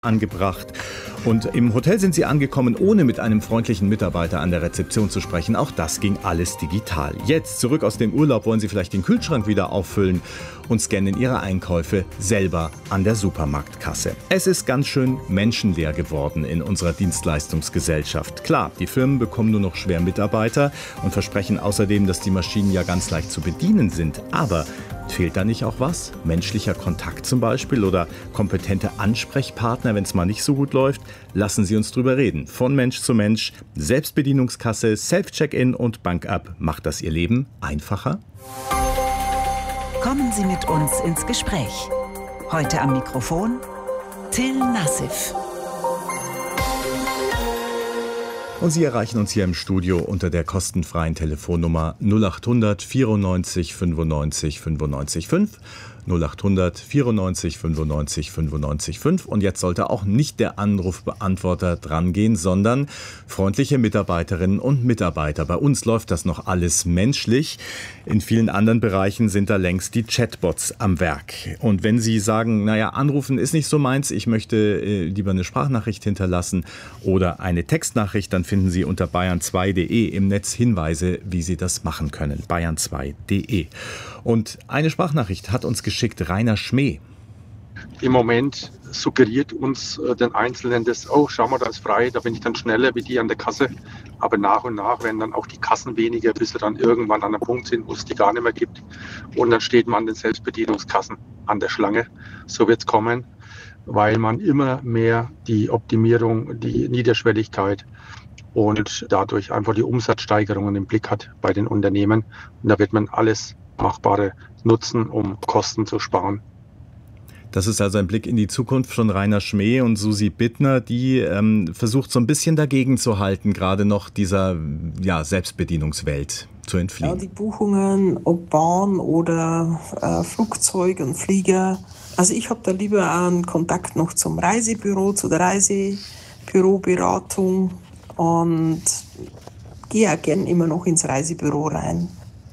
angebracht. Und im Hotel sind sie angekommen, ohne mit einem freundlichen Mitarbeiter an der Rezeption zu sprechen. Auch das ging alles digital. Jetzt, zurück aus dem Urlaub, wollen sie vielleicht den Kühlschrank wieder auffüllen und scannen ihre Einkäufe selber an der Supermarktkasse. Es ist ganz schön menschenleer geworden in unserer Dienstleistungsgesellschaft. Klar, die Firmen bekommen nur noch schwer Mitarbeiter und versprechen außerdem, dass die Maschinen ja ganz leicht zu bedienen sind. Aber fehlt da nicht auch was? Menschlicher Kontakt zum Beispiel oder kompetente Ansprechpartner, wenn es mal nicht so gut läuft? Lassen Sie uns drüber reden. Von Mensch zu Mensch, Selbstbedienungskasse, Self-Check-In und Bank-App. Macht das Ihr Leben einfacher? Kommen Sie mit uns ins Gespräch. Heute am Mikrofon Till Nassif. Und Sie erreichen uns hier im Studio unter der kostenfreien Telefonnummer 0800 94 95 95 5. 0800 94 95 95 5. Und jetzt sollte auch nicht der Anrufbeantworter dran gehen, sondern freundliche Mitarbeiterinnen und Mitarbeiter. Bei uns läuft das noch alles menschlich. In vielen anderen Bereichen sind da längst die Chatbots am Werk. Und wenn Sie sagen, naja, anrufen ist nicht so meins, ich möchte lieber eine Sprachnachricht hinterlassen oder eine Textnachricht, dann finden Sie unter bayern2.de im Netz Hinweise, wie Sie das machen können. bayern2.de. Und eine Sprachnachricht hat uns geschickt Rainer Schmäh. Im Moment suggeriert uns den Einzelnen das, oh, schau mal, da ist frei, da bin ich dann schneller wie die an der Kasse. Aber nach und nach werden dann auch die Kassen weniger, bis sie dann irgendwann an einem Punkt sind, wo es die gar nicht mehr gibt. Und dann steht man an den Selbstbedienungskassen an der Schlange. So wird es kommen, weil man immer mehr die Optimierung, die Niederschwelligkeit und dadurch einfach die Umsatzsteigerungen im Blick hat bei den Unternehmen. Und da wird man alles Machbare nutzen, um Kosten zu sparen. Das ist also ein Blick in die Zukunft von Rainer Schmäh und Susi Bittner, die versucht so ein bisschen dagegen zu halten, gerade noch dieser Selbstbedienungswelt zu entfliehen. Ja, die Buchungen, ob Bahn oder Flugzeug und Flieger. Also ich habe da lieber einen Kontakt noch zum Reisebüro, zu der Reisebüroberatung und gehe ja gern immer noch ins Reisebüro rein.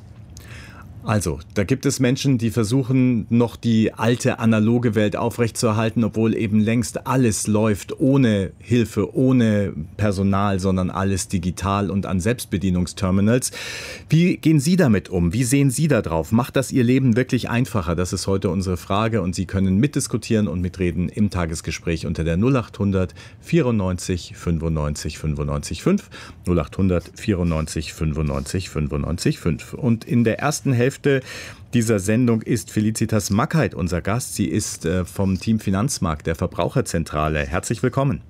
Also, da gibt es Menschen, die versuchen, noch die alte analoge Welt aufrechtzuerhalten, obwohl eben längst alles läuft ohne Hilfe, ohne Personal, sondern alles digital und an Selbstbedienungsterminals. Wie gehen Sie damit um? Wie sehen Sie da drauf? Macht das Ihr Leben wirklich einfacher? Das ist heute unsere Frage und Sie können mitdiskutieren und mitreden im Tagesgespräch unter der 0800 94 95 95 5. 0800 94 95 95 5. Und in der ersten Hälfte dieser Sendung ist Felicitas Mackheit unser Gast. Sie ist vom Team Finanzmarkt der Verbraucherzentrale. Herzlich willkommen.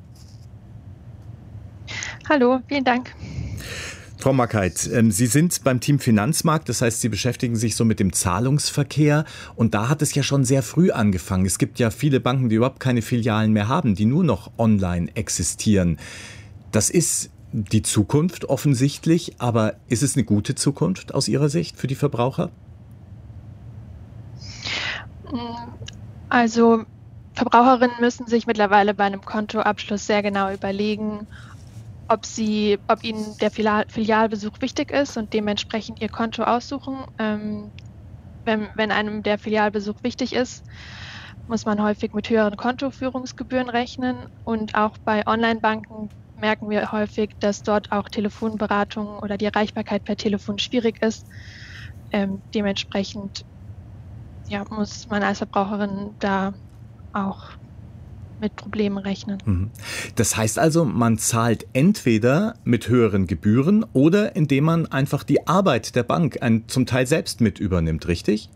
Hallo, vielen Dank. Frau Mackheit, Sie sind beim Team Finanzmarkt, das heißt, Sie beschäftigen sich so mit dem Zahlungsverkehr und da hat es ja schon sehr früh angefangen. Es gibt ja viele Banken, die überhaupt keine Filialen mehr haben, die nur noch online existieren. Das ist die Zukunft offensichtlich, aber ist es eine gute Zukunft aus Ihrer Sicht für die Verbraucher? Also Verbraucherinnen müssen sich mittlerweile bei einem Kontoabschluss sehr genau überlegen, ob ihnen der Filialbesuch wichtig ist und dementsprechend ihr Konto aussuchen. Wenn einem der Filialbesuch wichtig ist, muss man häufig mit höheren Kontoführungsgebühren rechnen und auch bei Online-Banken merken wir häufig, dass dort auch Telefonberatung oder die Erreichbarkeit per Telefon schwierig ist. Dementsprechend muss man als Verbraucherin da auch mit Problemen rechnen. Das heißt also, man zahlt entweder mit höheren Gebühren oder indem man einfach die Arbeit der Bank zum Teil selbst mit übernimmt, richtig?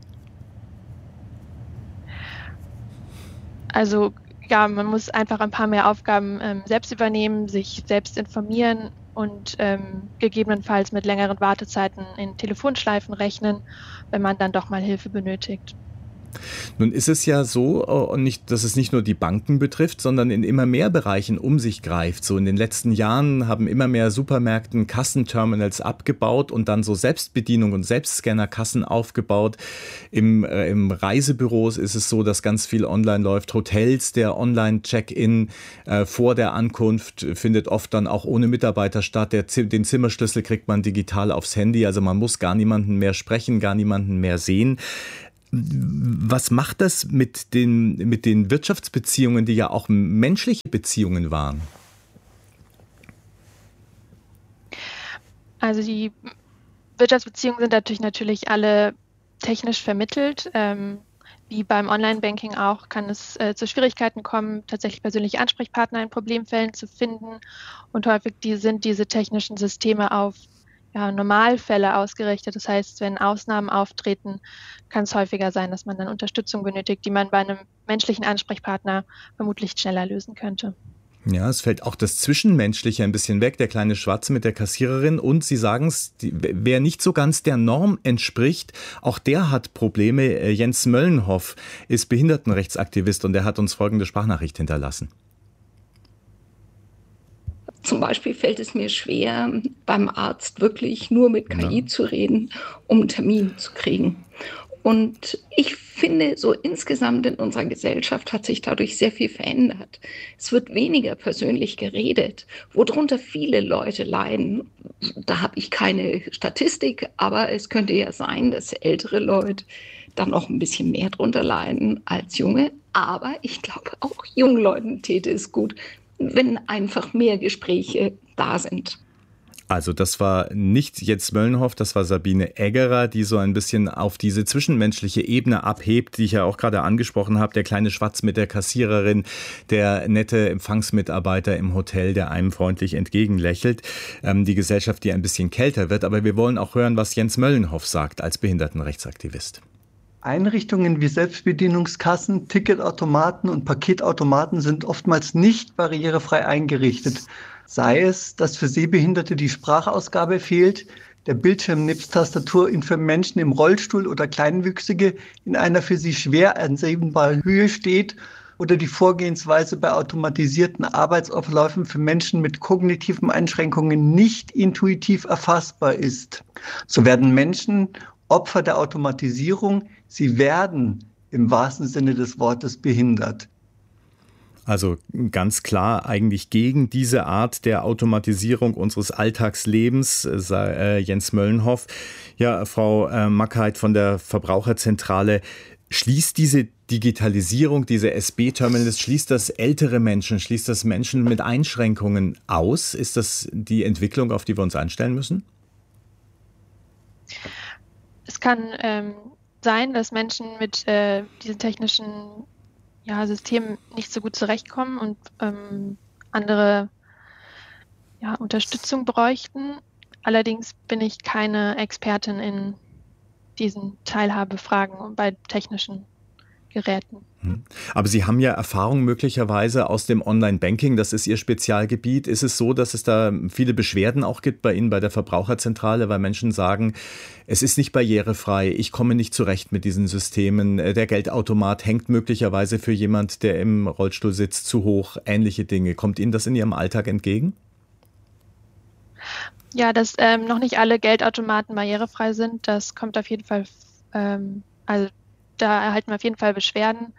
Also ja, man muss einfach ein paar mehr Aufgaben selbst übernehmen, sich selbst informieren und gegebenenfalls mit längeren Wartezeiten in Telefonschleifen rechnen, wenn man dann doch mal Hilfe benötigt. Nun ist es ja so, dass es nicht nur die Banken betrifft, sondern in immer mehr Bereichen um sich greift. So in den letzten Jahren haben immer mehr Supermärkten Kassenterminals abgebaut und dann so Selbstbedienung und Selbstscannerkassen aufgebaut. Im Reisebüros ist es so, dass ganz viel online läuft. Hotels, der Online-Check-In vor der Ankunft findet oft dann auch ohne Mitarbeiter statt. Den Zimmerschlüssel kriegt man digital aufs Handy. Also man muss gar niemanden mehr sprechen, gar niemanden mehr sehen. Was macht das mit den Wirtschaftsbeziehungen, die ja auch menschliche Beziehungen waren? Also die Wirtschaftsbeziehungen sind natürlich alle technisch vermittelt. Wie beim Online-Banking auch, kann es zu Schwierigkeiten kommen, tatsächlich persönliche Ansprechpartner in Problemfällen zu finden. Und häufig sind diese technischen Systeme auf Normalfälle ausgerichtet. Das heißt, wenn Ausnahmen auftreten, kann es häufiger sein, dass man dann Unterstützung benötigt, die man bei einem menschlichen Ansprechpartner vermutlich schneller lösen könnte. Ja, es fällt auch das Zwischenmenschliche ein bisschen weg, der kleine Schwarze mit der Kassiererin. Und Sie sagen es, wer nicht so ganz der Norm entspricht, auch der hat Probleme. Jens Möllenhoff ist Behindertenrechtsaktivist und er hat uns folgende Sprachnachricht hinterlassen. Zum Beispiel fällt es mir schwer, beim Arzt wirklich nur mit KI zu reden, um einen Termin zu kriegen. Und ich finde, so insgesamt in unserer Gesellschaft hat sich dadurch sehr viel verändert. Es wird weniger persönlich geredet, worunter viele Leute leiden. Da habe ich keine Statistik, aber es könnte ja sein, dass ältere Leute dann noch ein bisschen mehr drunter leiden als junge. Aber ich glaube, auch jungen Leuten täte es gut, wenn einfach mehr Gespräche da sind. Also das war nicht Jens Möllenhoff, das war Sabine Eggerer, die so ein bisschen auf diese zwischenmenschliche Ebene abhebt, die ich ja auch gerade angesprochen habe. Der kleine Schwarz mit der Kassiererin, der nette Empfangsmitarbeiter im Hotel, der einem freundlich entgegenlächelt. Die Gesellschaft, die ein bisschen kälter wird. Aber wir wollen auch hören, was Jens Möllenhoff sagt als Behindertenrechtsaktivist. Einrichtungen wie Selbstbedienungskassen, Ticketautomaten und Paketautomaten sind oftmals nicht barrierefrei eingerichtet. Sei es, dass für Sehbehinderte die Sprachausgabe fehlt, der Bildschirm nebst Tastatur ihn für Menschen im Rollstuhl oder Kleinwüchsige in einer für sie schwer ansehbaren Höhe steht oder die Vorgehensweise bei automatisierten Arbeitsabläufen für Menschen mit kognitiven Einschränkungen nicht intuitiv erfassbar ist. So werden Menschen Opfer der Automatisierung, sie werden im wahrsten Sinne des Wortes behindert. Also ganz klar eigentlich gegen diese Art der Automatisierung unseres Alltagslebens, Jens Möllenhoff. Ja, Frau Mackheit von der Verbraucherzentrale, schließt diese Digitalisierung, diese SB-Terminals, schließt das ältere Menschen, schließt das Menschen mit Einschränkungen aus? Ist das die Entwicklung, auf die wir uns einstellen müssen? Es kann sein, dass Menschen mit diesen technischen Systemen nicht so gut zurechtkommen und andere Unterstützung bräuchten. Allerdings bin ich keine Expertin in diesen Teilhabefragen bei technischen Geräten. Aber Sie haben ja Erfahrung möglicherweise aus dem Online-Banking, das ist Ihr Spezialgebiet. Ist es so, dass es da viele Beschwerden auch gibt bei Ihnen bei der Verbraucherzentrale, weil Menschen sagen, es ist nicht barrierefrei, ich komme nicht zurecht mit diesen Systemen, der Geldautomat hängt möglicherweise für jemand, der im Rollstuhl sitzt, zu hoch, ähnliche Dinge. Kommt Ihnen das in Ihrem Alltag entgegen? Ja, dass noch nicht alle Geldautomaten barrierefrei sind, das kommt auf jeden Fall, da erhalten wir auf jeden Fall Beschwerden.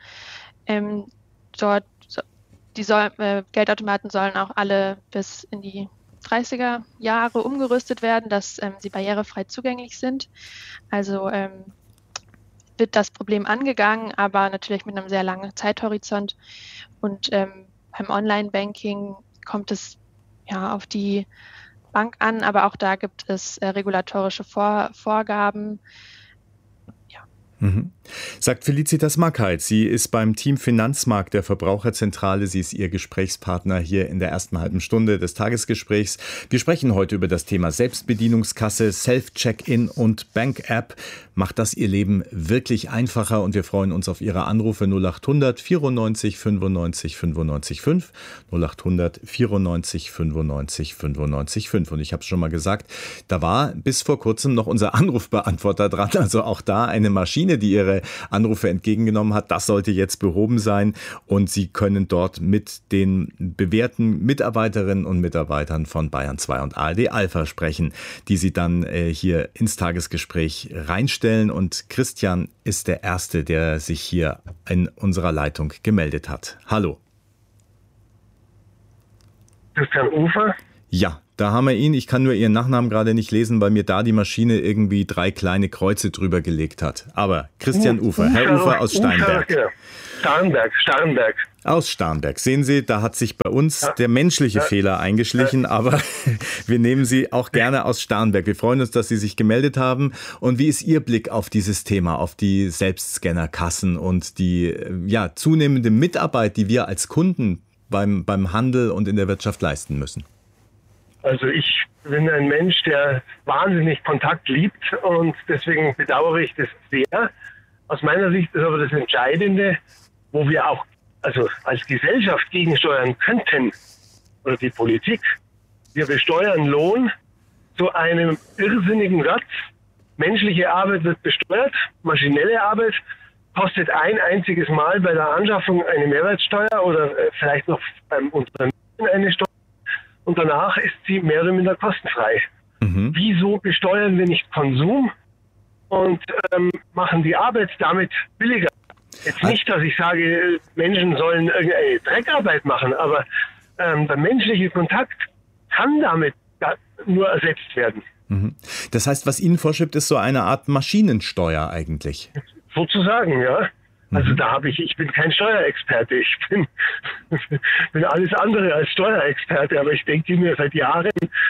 Geldautomaten sollen auch alle bis in die 30er Jahre umgerüstet werden, dass sie barrierefrei zugänglich sind. Also wird das Problem angegangen, aber natürlich mit einem sehr langen Zeithorizont. Und beim Online-Banking kommt es auf die Bank an, aber auch da gibt es regulatorische Vorgaben. Sagt Felicitas Mackheit. Sie ist beim Team Finanzmarkt der Verbraucherzentrale. Sie ist Ihr Gesprächspartner hier in der ersten halben Stunde des Tagesgesprächs. Wir sprechen heute über das Thema Selbstbedienungskasse, Self-Check-In und Bank-App. Macht das Ihr Leben wirklich einfacher? Und wir freuen uns auf Ihre Anrufe 0800 94 95 95 5, 0800 94 95 95 5. Und ich habe es schon mal gesagt, da war bis vor kurzem noch unser Anrufbeantworter dran. Also auch da eine Maschine, die Ihre Anrufe entgegengenommen hat. Das sollte jetzt behoben sein und Sie können dort mit den bewährten Mitarbeiterinnen und Mitarbeitern von Bayern 2 und ARD Alpha sprechen, die Sie dann hier ins Tagesgespräch reinstellen. Und Christian ist der Erste, der sich hier in unserer Leitung gemeldet hat. Hallo. Christian Ufer? Ja, Da haben wir ihn. Ich kann nur Ihren Nachnamen gerade nicht lesen, weil mir da die Maschine irgendwie 3 kleine Kreuze drüber gelegt hat. Aber Christian Ufer, Herr Ufer aus Starnberg. Ja. Starnberg. Aus Starnberg. Sehen Sie, da hat sich bei uns der menschliche Fehler eingeschlichen, aber wir nehmen Sie auch gerne aus Starnberg. Wir freuen uns, dass Sie sich gemeldet haben. Und wie ist Ihr Blick auf dieses Thema, auf die Selbstscannerkassen und die zunehmende Mitarbeit, die wir als Kunden beim Handel und in der Wirtschaft leisten müssen? Also ich bin ein Mensch, der wahnsinnig Kontakt liebt und deswegen bedauere ich das sehr. Aus meiner Sicht ist aber das Entscheidende, wo wir auch als Gesellschaft gegensteuern könnten, oder die Politik. Wir besteuern Lohn zu einem irrsinnigen Satz. Menschliche Arbeit wird besteuert, maschinelle Arbeit kostet ein einziges Mal bei der Anschaffung eine Mehrwertsteuer oder vielleicht noch beim Unternehmen eine Steuer und danach ist sie mehr oder minder kostenfrei. Wieso besteuern wir nicht Konsum und machen die Arbeit damit billiger? Jetzt nicht, dass ich sage, Menschen sollen irgendeine Dreckarbeit machen, aber der menschliche Kontakt kann damit nur ersetzt werden. Das heißt, was Ihnen vorschwebt, ist so eine Art Maschinensteuer eigentlich? Sozusagen, ja. Also ich bin kein Steuerexperte, ich bin alles andere als Steuerexperte, aber ich denke mir seit Jahren,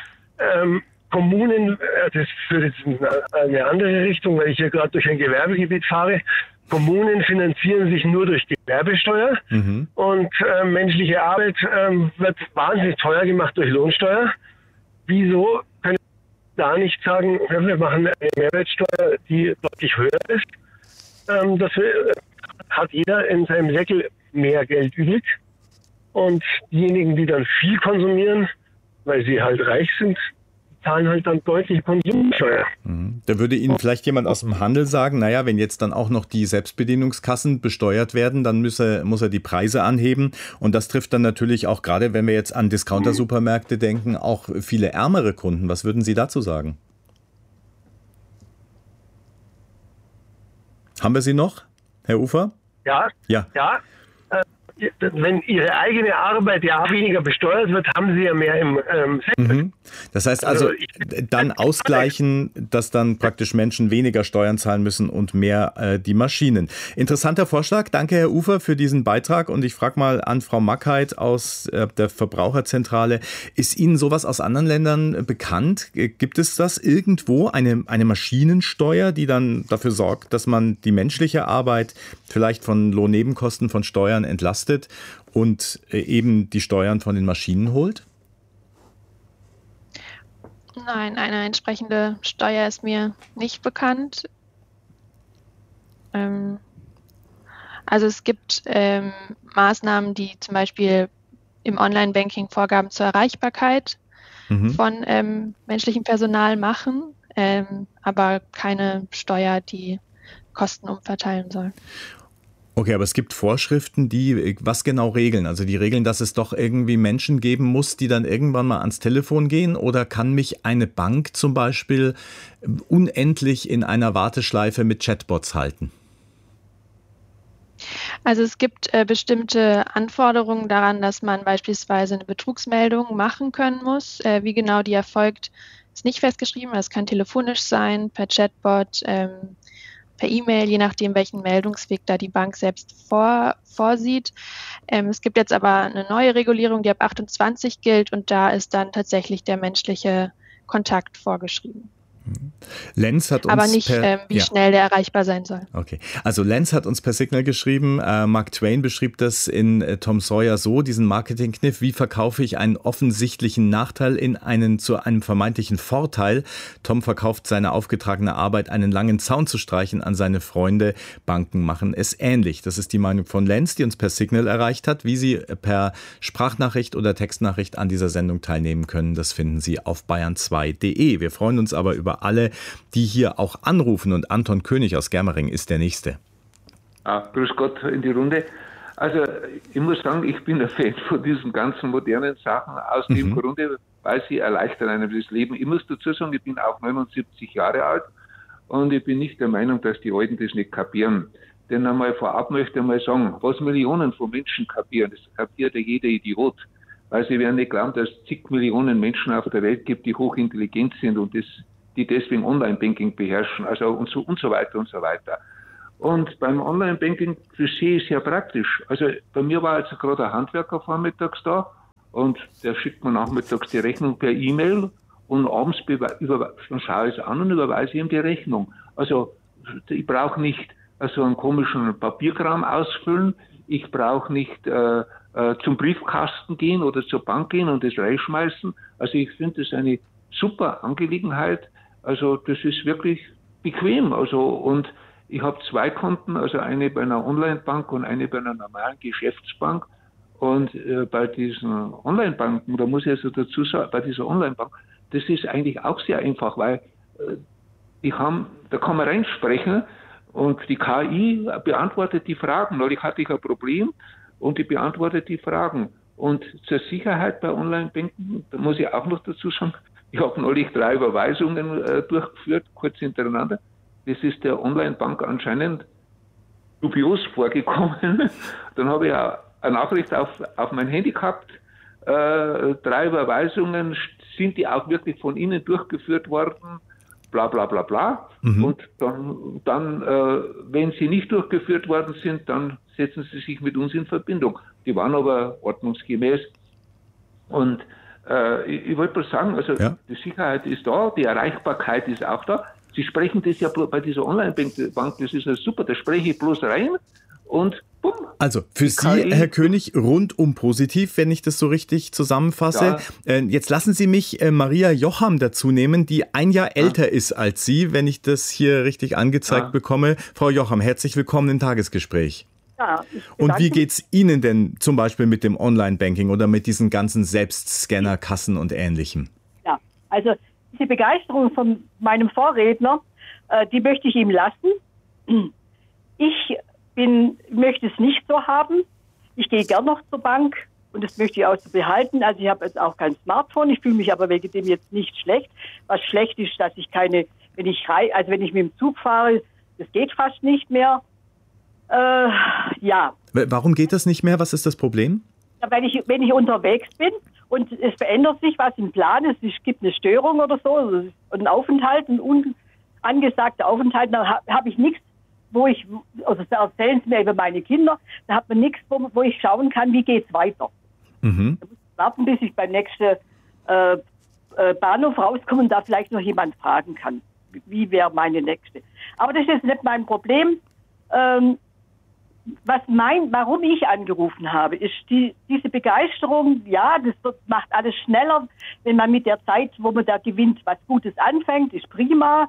Kommunen, das führt jetzt in eine andere Richtung, weil ich hier gerade durch ein Gewerbegebiet fahre. Kommunen finanzieren sich nur durch Gewerbesteuer und menschliche Arbeit wird wahnsinnig teuer gemacht durch Lohnsteuer. Wieso können wir da nicht sagen, wir machen eine Mehrwertsteuer, die deutlich höher ist? Dafür hat jeder in seinem Säckel mehr Geld übrig und diejenigen, die dann viel konsumieren, weil sie halt reich sind, zahlen halt dann deutlich Konsumsteuer. Da würde Ihnen vielleicht jemand aus dem Handel sagen, naja, wenn jetzt dann auch noch die Selbstbedienungskassen besteuert werden, dann muss er die Preise anheben. Und das trifft dann natürlich auch, gerade wenn wir jetzt an Discounter-Supermärkte denken, auch viele ärmere Kunden. Was würden Sie dazu sagen? Haben wir Sie noch, Herr Ufer? Ja. Wenn Ihre eigene Arbeit ja weniger besteuert wird, haben Sie ja mehr im Sektor. Das heißt also dann ausgleichen, dass dann praktisch Menschen weniger Steuern zahlen müssen und mehr die Maschinen. Interessanter Vorschlag. Danke, Herr Ufer, für diesen Beitrag. Und ich frage mal an Frau Mackheit aus der Verbraucherzentrale. Ist Ihnen sowas aus anderen Ländern bekannt? Gibt es das irgendwo, eine Maschinensteuer, die dann dafür sorgt, dass man die menschliche Arbeit vielleicht von Lohnnebenkosten, von Steuern entlastet und eben die Steuern von den Maschinen holt? Nein, eine entsprechende Steuer ist mir nicht bekannt. Also es gibt Maßnahmen, die zum Beispiel im Online-Banking Vorgaben zur Erreichbarkeit von menschlichem Personal machen, aber keine Steuer, die Kosten umverteilen soll. Okay, aber es gibt Vorschriften, die was genau regeln? Also die regeln, dass es doch irgendwie Menschen geben muss, die dann irgendwann mal ans Telefon gehen? Oder kann mich eine Bank zum Beispiel unendlich in einer Warteschleife mit Chatbots halten? Also es gibt bestimmte Anforderungen daran, dass man beispielsweise eine Betrugsmeldung machen können muss. Wie genau die erfolgt, ist nicht festgeschrieben. Das kann telefonisch sein, per Chatbot, per E-Mail, je nachdem, welchen Meldungsweg da die Bank selbst vorsieht. Es gibt jetzt aber eine neue Regulierung, die ab 28 gilt und da ist dann tatsächlich der menschliche Kontakt vorgeschrieben. Lenz hat uns aber nicht, wie schnell der erreichbar sein soll. Okay, also Lenz hat uns per Signal geschrieben, Mark Twain beschrieb das in Tom Sawyer so, diesen Marketingkniff: Wie verkaufe ich einen offensichtlichen Nachteil zu einem vermeintlichen Vorteil? Tom verkauft seine aufgetragene Arbeit, einen langen Zaun zu streichen, an seine Freunde. Banken machen es ähnlich. Das ist die Meinung von Lenz, die uns per Signal erreicht hat. Wie Sie per Sprachnachricht oder Textnachricht an dieser Sendung teilnehmen können, das finden Sie auf bayern2.de. Wir freuen uns aber über alle, die hier auch anrufen, und Anton König aus Germering ist der Nächste. Grüß Gott in die Runde. Also ich muss sagen, ich bin ein Fan von diesen ganzen modernen Sachen aus dem Grunde, weil sie erleichtern einem das Leben. Ich muss dazu sagen, ich bin auch 79 Jahre alt und ich bin nicht der Meinung, dass die Alten das nicht kapieren. Denn einmal vorab möchte ich mal sagen, was Millionen von Menschen kapieren, das kapiert ja jeder Idiot. Weil Sie werden nicht glauben, dass es zig Millionen Menschen auf der Welt gibt, die hochintelligent sind und die deswegen Online-Banking beherrschen, also und so weiter und so weiter. Und beim Online-Banking, das sehe ich sehr praktisch. Also bei mir war jetzt gerade ein Handwerker vormittags da und der schickt mir nachmittags die Rechnung per E-Mail und abends schaue ich es an und überweise ihm die Rechnung. Also ich brauche nicht so einen komischen Papierkram ausfüllen, ich brauche nicht zum Briefkasten gehen oder zur Bank gehen und das reinschmeißen. Also ich finde das eine super Angelegenheit. Also das ist wirklich bequem. Also und ich habe 2 Konten, also eine bei einer Online-Bank und eine bei einer normalen Geschäftsbank. Und bei diesen Online-Banken, da muss ich also dazu sagen, bei dieser Online-Bank, das ist eigentlich auch sehr einfach, weil da kann man reinsprechen und die KI beantwortet die Fragen. Neulich hatte ich ein Problem und die beantwortet die Fragen. Und zur Sicherheit bei Online-Banken, da muss ich auch noch dazu sagen, ich habe neulich 3 Überweisungen durchgeführt, kurz hintereinander. Das ist der Online-Bank anscheinend dubios vorgekommen. Dann habe ich auch eine Nachricht auf mein Handy gehabt. 3 Überweisungen, sind die auch wirklich von Ihnen durchgeführt worden? Bla bla bla bla. Und dann wenn sie nicht durchgeführt worden sind, dann setzen Sie sich mit uns in Verbindung. Die waren aber ordnungsgemäß. Und ich wollte bloß sagen, also die Sicherheit ist da, die Erreichbarkeit ist auch da. Sie sprechen das ja bei dieser Online-Bank, das ist ja super, da spreche ich bloß rein und bumm. Also für Sie, Herr König, rundum positiv, wenn ich das so richtig zusammenfasse. Ja. Jetzt lassen Sie mich Maria Jocham dazu nehmen, die ein Jahr älter ist als Sie, wenn ich das hier richtig angezeigt bekomme. Frau Jocham, herzlich willkommen im Tagesgespräch. Ja, und wie geht's Ihnen denn zum Beispiel mit dem Online-Banking oder mit diesen ganzen Selbstscanner-Kassen und Ähnlichem? Ja, also diese Begeisterung von meinem Vorredner, die möchte ich ihm lassen. Ich möchte es nicht so haben. Ich gehe gern noch zur Bank und das möchte ich auch so behalten. Also ich habe jetzt auch kein Smartphone, ich fühle mich aber wegen dem jetzt nicht schlecht. Was schlecht ist, dass ich wenn ich mit dem Zug fahre, das geht fast nicht mehr. Ja. Warum geht das nicht mehr? Was ist das Problem? Ja, wenn ich unterwegs bin und es verändert sich was im Plan, es gibt eine Störung oder so, ein Aufenthalt, ein unangesagter Aufenthalt, dann habe ich nichts, also erzählen Sie mir über meine Kinder, da hat man nichts, wo ich schauen kann, wie geht's weiter. Mhm. Da muss ich warten, bis ich beim nächsten Bahnhof rauskomme und da vielleicht noch jemand fragen kann, wie wäre meine nächste. Aber das ist jetzt nicht mein Problem. Warum ich angerufen habe, ist diese Begeisterung, ja, das macht alles schneller, wenn man mit der Zeit, wo man da gewinnt, was Gutes anfängt, ist prima.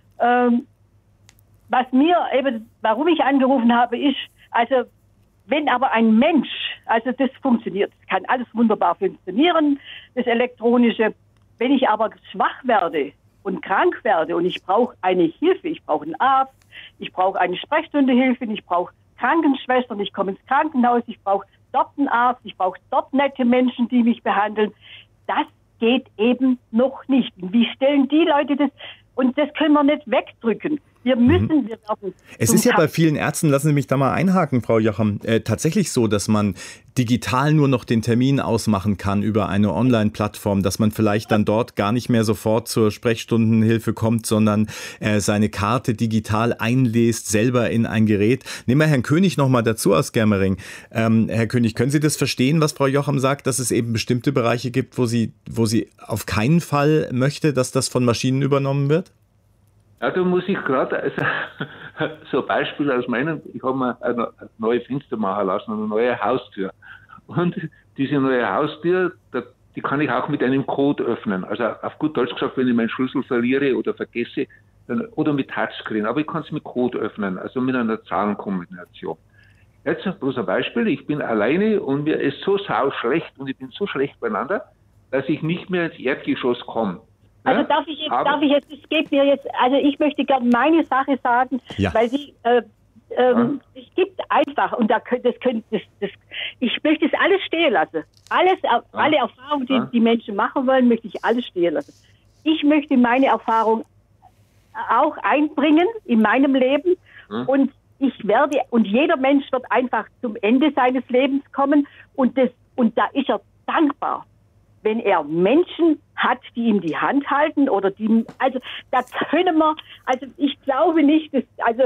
Warum ich angerufen habe, ist, also wenn aber ein Mensch, also das funktioniert, es kann alles wunderbar funktionieren, das Elektronische, wenn ich aber schwach werde und krank werde und ich brauche eine Hilfe, ich brauche einen Arzt, ich brauche eine Sprechstundehilfe, ich brauche Krankenschwestern, ich komme ins Krankenhaus, ich brauche dort einen Arzt, ich brauche dort nette Menschen, die mich behandeln. Das geht eben noch nicht. Wie stellen die Leute das? Und das können wir nicht wegdrücken. Wir werden. Es ist ja bei vielen Ärzten, lassen Sie mich da mal einhaken, Frau Jocham, tatsächlich so, dass man digital nur noch den Termin ausmachen kann über eine Online-Plattform, dass man vielleicht dann dort gar nicht mehr sofort zur Sprechstundenhilfe kommt, sondern seine Karte digital einlässt, selber in ein Gerät. Nehmen wir Herrn König noch mal dazu aus Germering. Herr König, können Sie das verstehen, was Frau Jocham sagt, dass es eben bestimmte Bereiche gibt, wo sie auf keinen Fall möchte, dass das von Maschinen übernommen wird? Ja, da muss ich gerade, so ein Beispiel aus ich habe mir eine neue Fenster machen lassen, eine neue Haustür. Und diese neue Haustür, die kann ich auch mit einem Code öffnen. Also auf gut Deutsch gesagt, wenn ich meinen Schlüssel verliere oder vergesse, oder mit Touchscreen, aber ich kann es mit Code öffnen, also mit einer Zahlenkombination. Jetzt bloß ein Beispiel, ich bin alleine und mir ist so schlecht und ich bin so schlecht beieinander, dass ich nicht mehr ins Erdgeschoss komme. Also darf ich jetzt, es geht mir jetzt, also ich möchte gerne meine Sache sagen, weil Sie, es gibt einfach, und ich möchte es alles stehen lassen. Alle Erfahrungen, die die Menschen machen wollen, möchte ich alles stehen lassen. Ich möchte meine Erfahrung auch einbringen in meinem Leben und jeder Mensch wird einfach zum Ende seines Lebens kommen und da ist er dankbar, wenn er Menschen hat, die ihm die Hand halten oder die, also da können wir, also ich glaube nicht,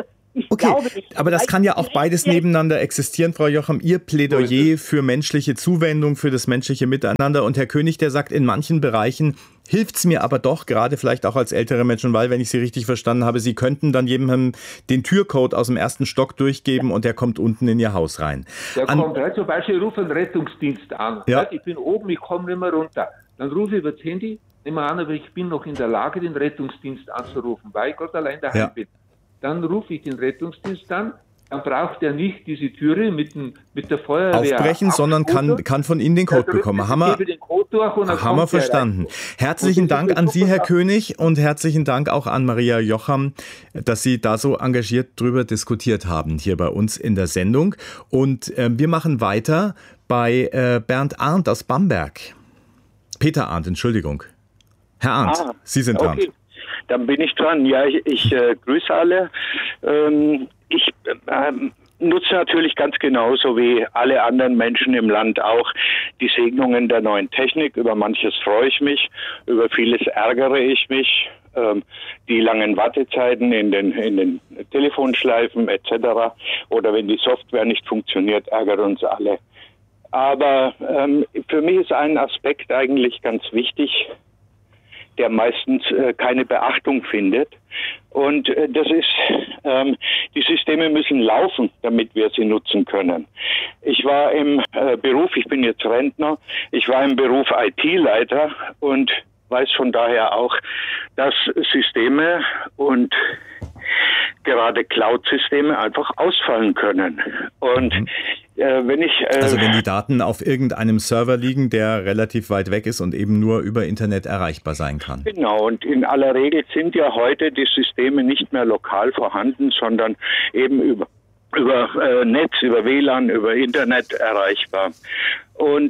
aber das kann ja auch beides nebeneinander existieren, Frau Jocham. Ihr Plädoyer für menschliche Zuwendung, für das menschliche Miteinander und Herr König, der sagt, in manchen Bereichen hilft's mir aber doch, gerade vielleicht auch als ältere Menschen, weil, wenn ich Sie richtig verstanden habe, Sie könnten dann jemandem den Türcode aus dem ersten Stock durchgeben und der kommt unten in Ihr Haus rein. Der kommt rein, zum Beispiel, ich rufe einen Rettungsdienst an. Ja. Ich bin oben, ich komme nicht mehr runter. Dann rufe ich über das Handy, nehme an, aber ich bin noch in der Lage, den Rettungsdienst anzurufen, weil ich Gott allein daheim bin. Dann rufe ich den Rettungsdienst an, dann braucht er nicht diese Türe mit der Feuerwehr aufbrechen, sondern kann von Ihnen den Code bekommen. Haben wir verstanden. Herzlichen Dank an Sie, Herr König, und herzlichen Dank auch an Maria Jocham, dass Sie da so engagiert drüber diskutiert haben, hier bei uns in der Sendung. Und wir machen weiter bei Bernd Arndt aus Bamberg. Peter Arndt, Entschuldigung. Herr Arndt, Sie sind dran. Okay. Dann bin ich dran. Ja, ich grüße alle. Ich nutze natürlich ganz genauso wie alle anderen Menschen im Land auch die Segnungen der neuen Technik. Über manches freue ich mich, über vieles ärgere ich mich. Die langen Wartezeiten in den Telefonschleifen etc. oder wenn die Software nicht funktioniert, ärgert uns alle. Aber für mich ist ein Aspekt eigentlich ganz wichtig, der meistens keine Beachtung findet. Und das ist, die Systeme müssen laufen, damit wir sie nutzen können. Ich war im Beruf, ich bin jetzt Rentner, ich war im Beruf IT-Leiter und weiß von daher auch, dass Systeme und gerade Cloud-Systeme einfach ausfallen können. Und wenn die Daten auf irgendeinem Server liegen, der relativ weit weg ist und eben nur über Internet erreichbar sein kann. Genau, und in aller Regel sind ja heute die Systeme nicht mehr lokal vorhanden, sondern eben über Netz, über WLAN, über Internet erreichbar. Und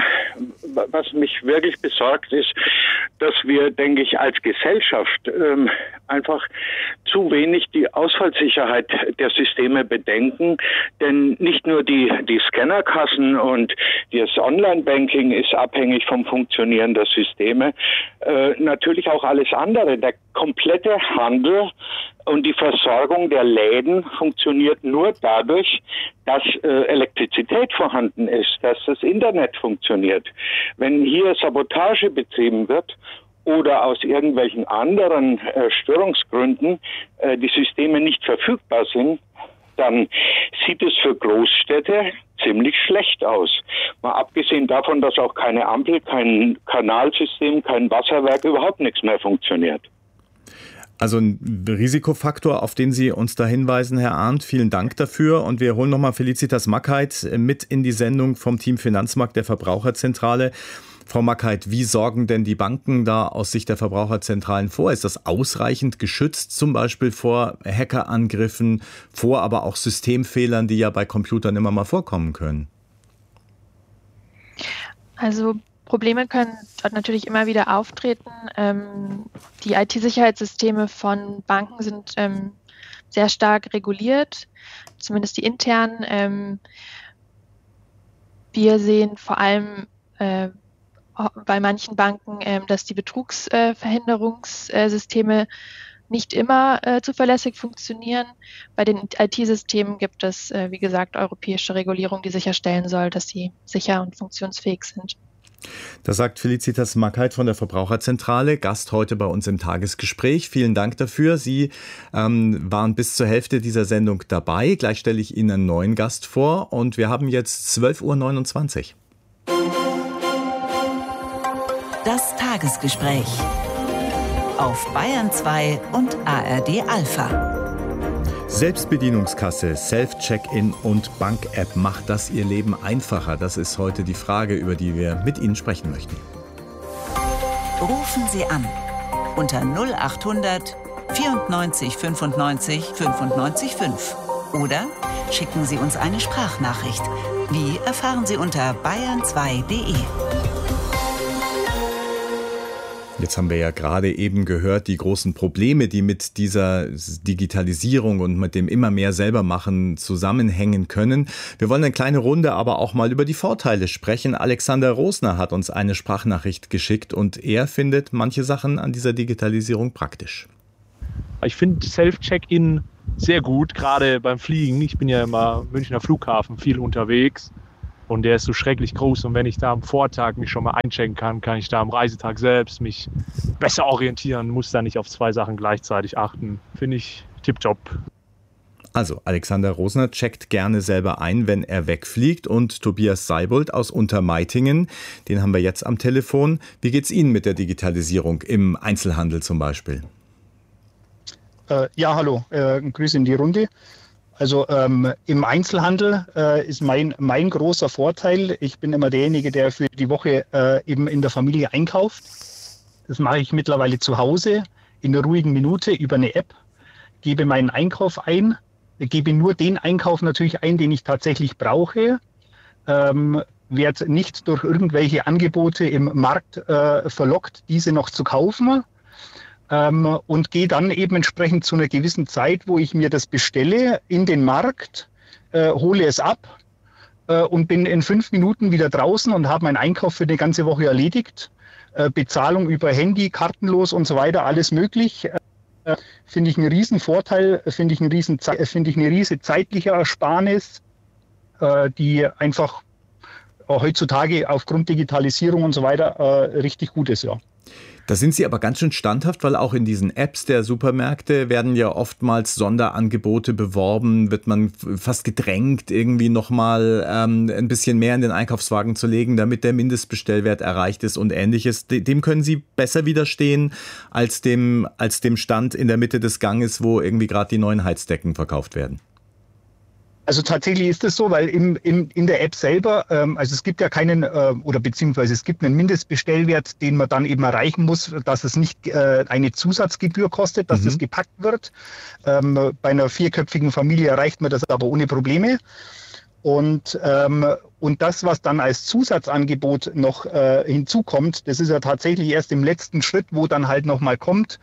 was mich wirklich besorgt ist, dass wir, denke ich, als Gesellschaft einfach zu wenig die Ausfallsicherheit der Systeme bedenken. Denn nicht nur die Scannerkassen und das Online-Banking ist abhängig vom Funktionieren der Systeme. Natürlich auch alles andere. Der komplette Handel und die Versorgung der Läden funktioniert nur dadurch, dass Elektrizität vorhanden ist, dass das Internet funktioniert. Wenn hier Sabotage betrieben wird oder aus irgendwelchen anderen Störungsgründen die Systeme nicht verfügbar sind, dann sieht es für Großstädte ziemlich schlecht aus. Mal abgesehen davon, dass auch keine Ampel, kein Kanalsystem, kein Wasserwerk, überhaupt nichts mehr funktioniert. Also ein Risikofaktor, auf den Sie uns da hinweisen, Herr Arndt. Vielen Dank dafür. Und wir holen nochmal Felicitas Mackheit mit in die Sendung vom Team Finanzmarkt der Verbraucherzentrale. Frau Mackheit, wie sorgen denn die Banken da aus Sicht der Verbraucherzentralen vor? Ist das ausreichend geschützt, zum Beispiel vor Hackerangriffen, vor aber auch Systemfehlern, die ja bei Computern immer mal vorkommen können? Also Probleme können dort natürlich immer wieder auftreten. Die IT-Sicherheitssysteme von Banken sind sehr stark reguliert, zumindest die internen. Wir sehen vor allem bei manchen Banken, dass die Betrugsverhinderungssysteme nicht immer zuverlässig funktionieren. Bei den IT-Systemen gibt es, wie gesagt, europäische Regulierung, die sicherstellen soll, dass sie sicher und funktionsfähig sind. Das sagt Felicitas Mackheit von der Verbraucherzentrale, Gast heute bei uns im Tagesgespräch. Vielen Dank dafür. Sie waren bis zur Hälfte dieser Sendung dabei. Gleich stelle ich Ihnen einen neuen Gast vor und wir haben jetzt 12:29 Uhr. Das Tagesgespräch auf Bayern 2 und ARD Alpha. Selbstbedienungskasse, Self-Check-In und Bank-App, macht das Ihr Leben einfacher? Das ist heute die Frage, über die wir mit Ihnen sprechen möchten. Rufen Sie an unter 0800 94 95 95 5 oder schicken Sie uns eine Sprachnachricht. Wie erfahren Sie unter bayern2.de. Jetzt haben wir ja gerade eben gehört, die großen Probleme, die mit dieser Digitalisierung und mit dem immer mehr selber machen zusammenhängen können. Wir wollen eine kleine Runde aber auch mal über die Vorteile sprechen. Alexander Rosner hat uns eine Sprachnachricht geschickt und er findet manche Sachen an dieser Digitalisierung praktisch. Ich finde Self-Check-In sehr gut, gerade beim Fliegen. Ich bin ja immer Münchner Flughafen viel unterwegs. Und der ist so schrecklich groß. Und wenn ich da am Vortag mich schon mal einchecken kann, kann ich da am Reisetag selbst mich besser orientieren, muss da nicht auf 2 Sachen gleichzeitig achten. Finde ich tipptopp. Also Alexander Rosner checkt gerne selber ein, wenn er wegfliegt. Und Tobias Seibold aus Untermeitingen, den haben wir jetzt am Telefon. Wie geht's Ihnen mit der Digitalisierung im Einzelhandel zum Beispiel? Ja, hallo. Grüße in die Runde. Also im Einzelhandel ist mein großer Vorteil, ich bin immer derjenige, der für die Woche eben in der Familie einkauft. Das mache ich mittlerweile zu Hause in der ruhigen Minute über eine App, gebe meinen Einkauf ein, gebe nur den Einkauf natürlich ein, den ich tatsächlich brauche, werde nicht durch irgendwelche Angebote im Markt verlockt, diese noch zu kaufen. Und gehe dann eben entsprechend zu einer gewissen Zeit, wo ich mir das bestelle, in den Markt, hole es ab und bin in 5 Minuten wieder draußen und habe meinen Einkauf für eine ganze Woche erledigt. Bezahlung über Handy, kartenlos und so weiter, alles möglich. Finde ich einen riesen Vorteil, finde ich eine riesen zeitliche Ersparnis, die einfach heutzutage aufgrund Digitalisierung und so weiter richtig gut ist, ja. Da sind Sie aber ganz schön standhaft, weil auch in diesen Apps der Supermärkte werden ja oftmals Sonderangebote beworben, wird man fast gedrängt, irgendwie nochmal ein bisschen mehr in den Einkaufswagen zu legen, damit der Mindestbestellwert erreicht ist und Ähnliches. Dem können Sie besser widerstehen als dem Stand in der Mitte des Ganges, wo irgendwie gerade die neuen Heizdecken verkauft werden. Also tatsächlich ist es so, weil in der App selber, also es gibt ja keinen, oder beziehungsweise es gibt einen Mindestbestellwert, den man dann eben erreichen muss, dass es nicht eine Zusatzgebühr kostet, dass das gepackt wird. Bei einer 4-köpfigen Familie erreicht man das aber ohne Probleme. Und das, was dann als Zusatzangebot noch hinzukommt, das ist ja tatsächlich erst im letzten Schritt, wo dann halt nochmal kommt,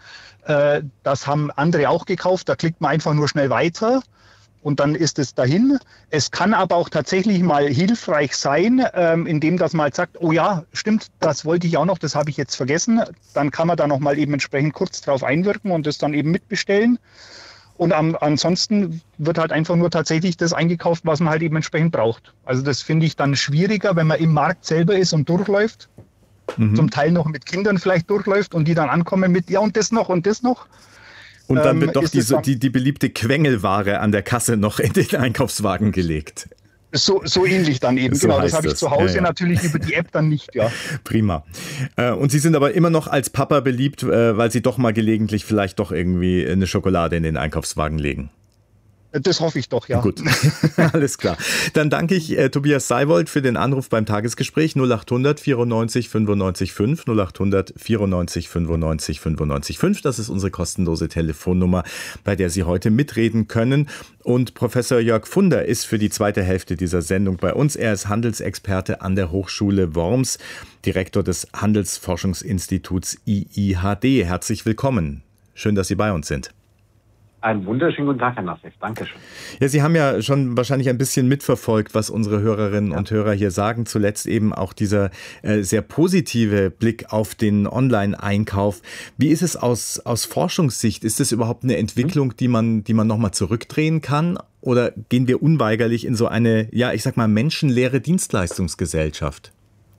das haben andere auch gekauft, da klickt man einfach nur schnell weiter. Und dann ist es dahin. Es kann aber auch tatsächlich mal hilfreich sein, indem das mal sagt, oh ja, stimmt, das wollte ich auch noch, das habe ich jetzt vergessen. Dann kann man da noch mal eben entsprechend kurz drauf einwirken und das dann eben mitbestellen. Und ansonsten wird halt einfach nur tatsächlich das eingekauft, was man halt eben entsprechend braucht. Also das finde ich dann schwieriger, wenn man im Markt selber ist und durchläuft. Zum Teil noch mit Kindern vielleicht durchläuft und die dann ankommen mit, ja und das noch und das noch. Und dann wird doch die beliebte Quengelware an der Kasse noch in den Einkaufswagen gelegt. So ähnlich dann eben, so genau. Das habe ich zu Hause natürlich über die App dann nicht, ja. Prima. Und Sie sind aber immer noch als Papa beliebt, weil Sie doch mal gelegentlich vielleicht doch irgendwie eine Schokolade in den Einkaufswagen legen. Das hoffe ich doch, ja. Gut, alles klar. Dann danke ich Tobias Seibold für den Anruf beim Tagesgespräch 0800 94 95 5, 0800 94 95 95 5. Das ist unsere kostenlose Telefonnummer, bei der Sie heute mitreden können. Und Professor Jörg Funder ist für die zweite Hälfte dieser Sendung bei uns. Er ist Handelsexperte an der Hochschule Worms, Direktor des Handelsforschungsinstituts IIHD. Herzlich willkommen. Schön, dass Sie bei uns sind. Einen wunderschönen guten Tag, Herr Nassif. Dankeschön. Ja, Sie haben ja schon wahrscheinlich ein bisschen mitverfolgt, was unsere Hörerinnen und Hörer hier sagen. Zuletzt eben auch dieser sehr positive Blick auf den Online-Einkauf. Wie ist es aus Forschungssicht? Ist es überhaupt eine Entwicklung, die man nochmal zurückdrehen kann? Oder gehen wir unweigerlich in so eine, ja, ich sag mal, menschenleere Dienstleistungsgesellschaft?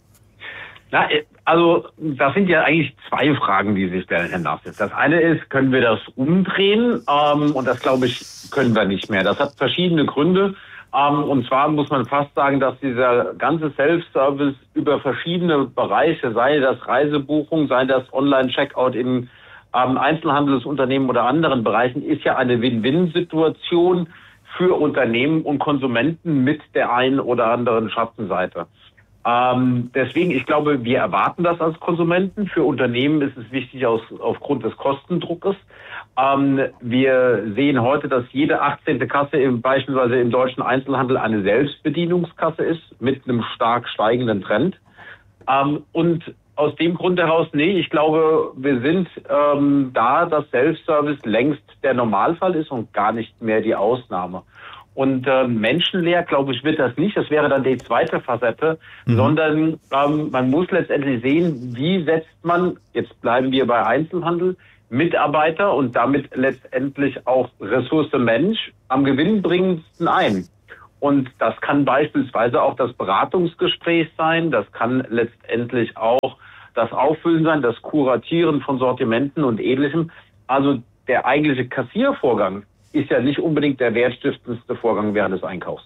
Na, also das sind ja eigentlich 2 Fragen, die sich stellen, Herr Nassif. Das eine ist, können wir das umdrehen? Und das, glaube ich, können wir nicht mehr. Das hat verschiedene Gründe. Und zwar muss man fast sagen, dass dieser ganze Self-Service über verschiedene Bereiche, sei das Reisebuchung, sei das Online-Checkout in Einzelhandelsunternehmen oder anderen Bereichen, ist ja eine Win-Win-Situation für Unternehmen und Konsumenten mit der einen oder anderen Schattenseite. Deswegen, ich glaube, wir erwarten das als Konsumenten. Für Unternehmen ist es wichtig aufgrund des Kostendruckes. Wir sehen heute, dass jede 18. Kasse beispielsweise im deutschen Einzelhandel eine Selbstbedienungskasse ist mit einem stark steigenden Trend. Und aus dem Grund heraus, nee, ich glaube, wir sind da, dass Self-Service längst der Normalfall ist und gar nicht mehr die Ausnahme. Und menschenleer, glaube ich, wird das nicht. Das wäre dann die zweite Facette, sondern man muss letztendlich sehen, wie setzt man, jetzt bleiben wir bei Einzelhandel, Mitarbeiter und damit letztendlich auch Ressource Mensch am gewinnbringendsten ein. Und das kann beispielsweise auch das Beratungsgespräch sein, das kann letztendlich auch das Auffüllen sein, das Kuratieren von Sortimenten und Ähnlichem. Also der eigentliche Kassiervorgang ist ja nicht unbedingt der wertstiftendste Vorgang während des Einkaufs.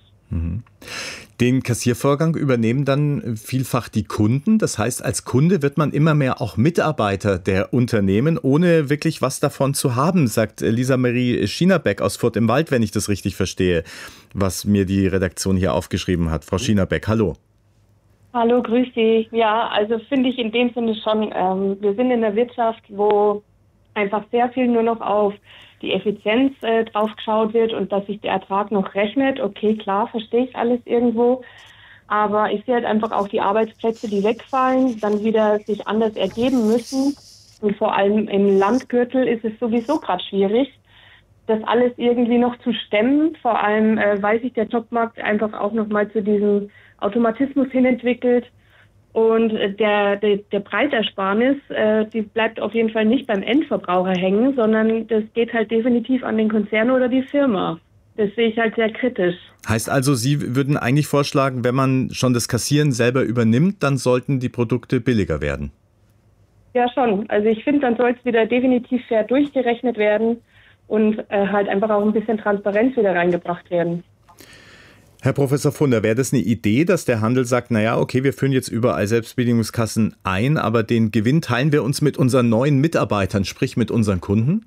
Den Kassiervorgang übernehmen dann vielfach die Kunden. Das heißt, als Kunde wird man immer mehr auch Mitarbeiter der Unternehmen, ohne wirklich was davon zu haben, sagt Lisa Marie Schienerbeck aus Furth im Wald, wenn ich das richtig verstehe, was mir die Redaktion hier aufgeschrieben hat. Frau Schienerbeck, hallo. Hallo, grüß Sie. Ja, also finde ich in dem Sinne schon, wir sind in der Wirtschaft, wo einfach sehr viel nur noch auf die Effizienz drauf geschaut wird und dass sich der Ertrag noch rechnet. Okay, klar, verstehe ich alles irgendwo. Aber ich sehe halt einfach auch die Arbeitsplätze, die wegfallen, dann wieder sich anders ergeben müssen. Und vor allem im Landgürtel ist es sowieso gerade schwierig, das alles irgendwie noch zu stemmen. Vor allem, weil sich der Jobmarkt einfach auch nochmal zu diesem Automatismus hin entwickelt. Und der Preitersparnis, die bleibt auf jeden Fall nicht beim Endverbraucher hängen, sondern das geht halt definitiv an den Konzern oder die Firma. Das sehe ich halt sehr kritisch. Heißt also, Sie würden eigentlich vorschlagen, wenn man schon das Kassieren selber übernimmt, dann sollten die Produkte billiger werden? Ja, schon. Also ich finde, dann soll es wieder definitiv fair durchgerechnet werden und halt einfach auch ein bisschen Transparenz wieder reingebracht werden. Herr Professor Funder, wäre das eine Idee, dass der Handel sagt, naja, okay, wir führen jetzt überall Selbstbedienungskassen ein, aber den Gewinn teilen wir uns mit unseren neuen Mitarbeitern, sprich mit unseren Kunden?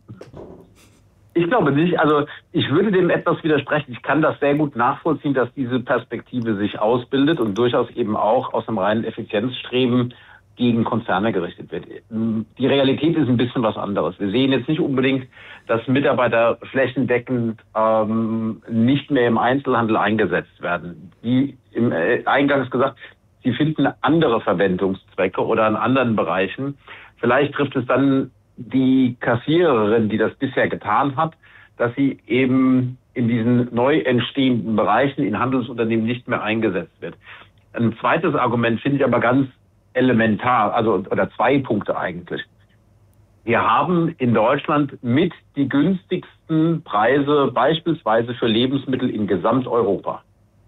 Ich glaube nicht. Also ich würde dem etwas widersprechen. Ich kann das sehr gut nachvollziehen, dass diese Perspektive sich ausbildet und durchaus eben auch aus einem reinen Effizienzstreben gegen Konzerne gerichtet wird. Die Realität ist ein bisschen was anderes. Wir sehen jetzt nicht unbedingt, dass Mitarbeiter flächendeckend nicht mehr im Einzelhandel eingesetzt werden. Wie eingangs gesagt, sie finden andere Verwendungszwecke oder in anderen Bereichen. Vielleicht trifft es dann die Kassiererin, die das bisher getan hat, dass sie eben in diesen neu entstehenden Bereichen in Handelsunternehmen nicht mehr eingesetzt wird. Ein zweites Argument finde ich aber ganz elementar, also oder zwei Punkte eigentlich. Wir haben in Deutschland mit die günstigsten Preise beispielsweise für Lebensmittel in Gesamteuropa.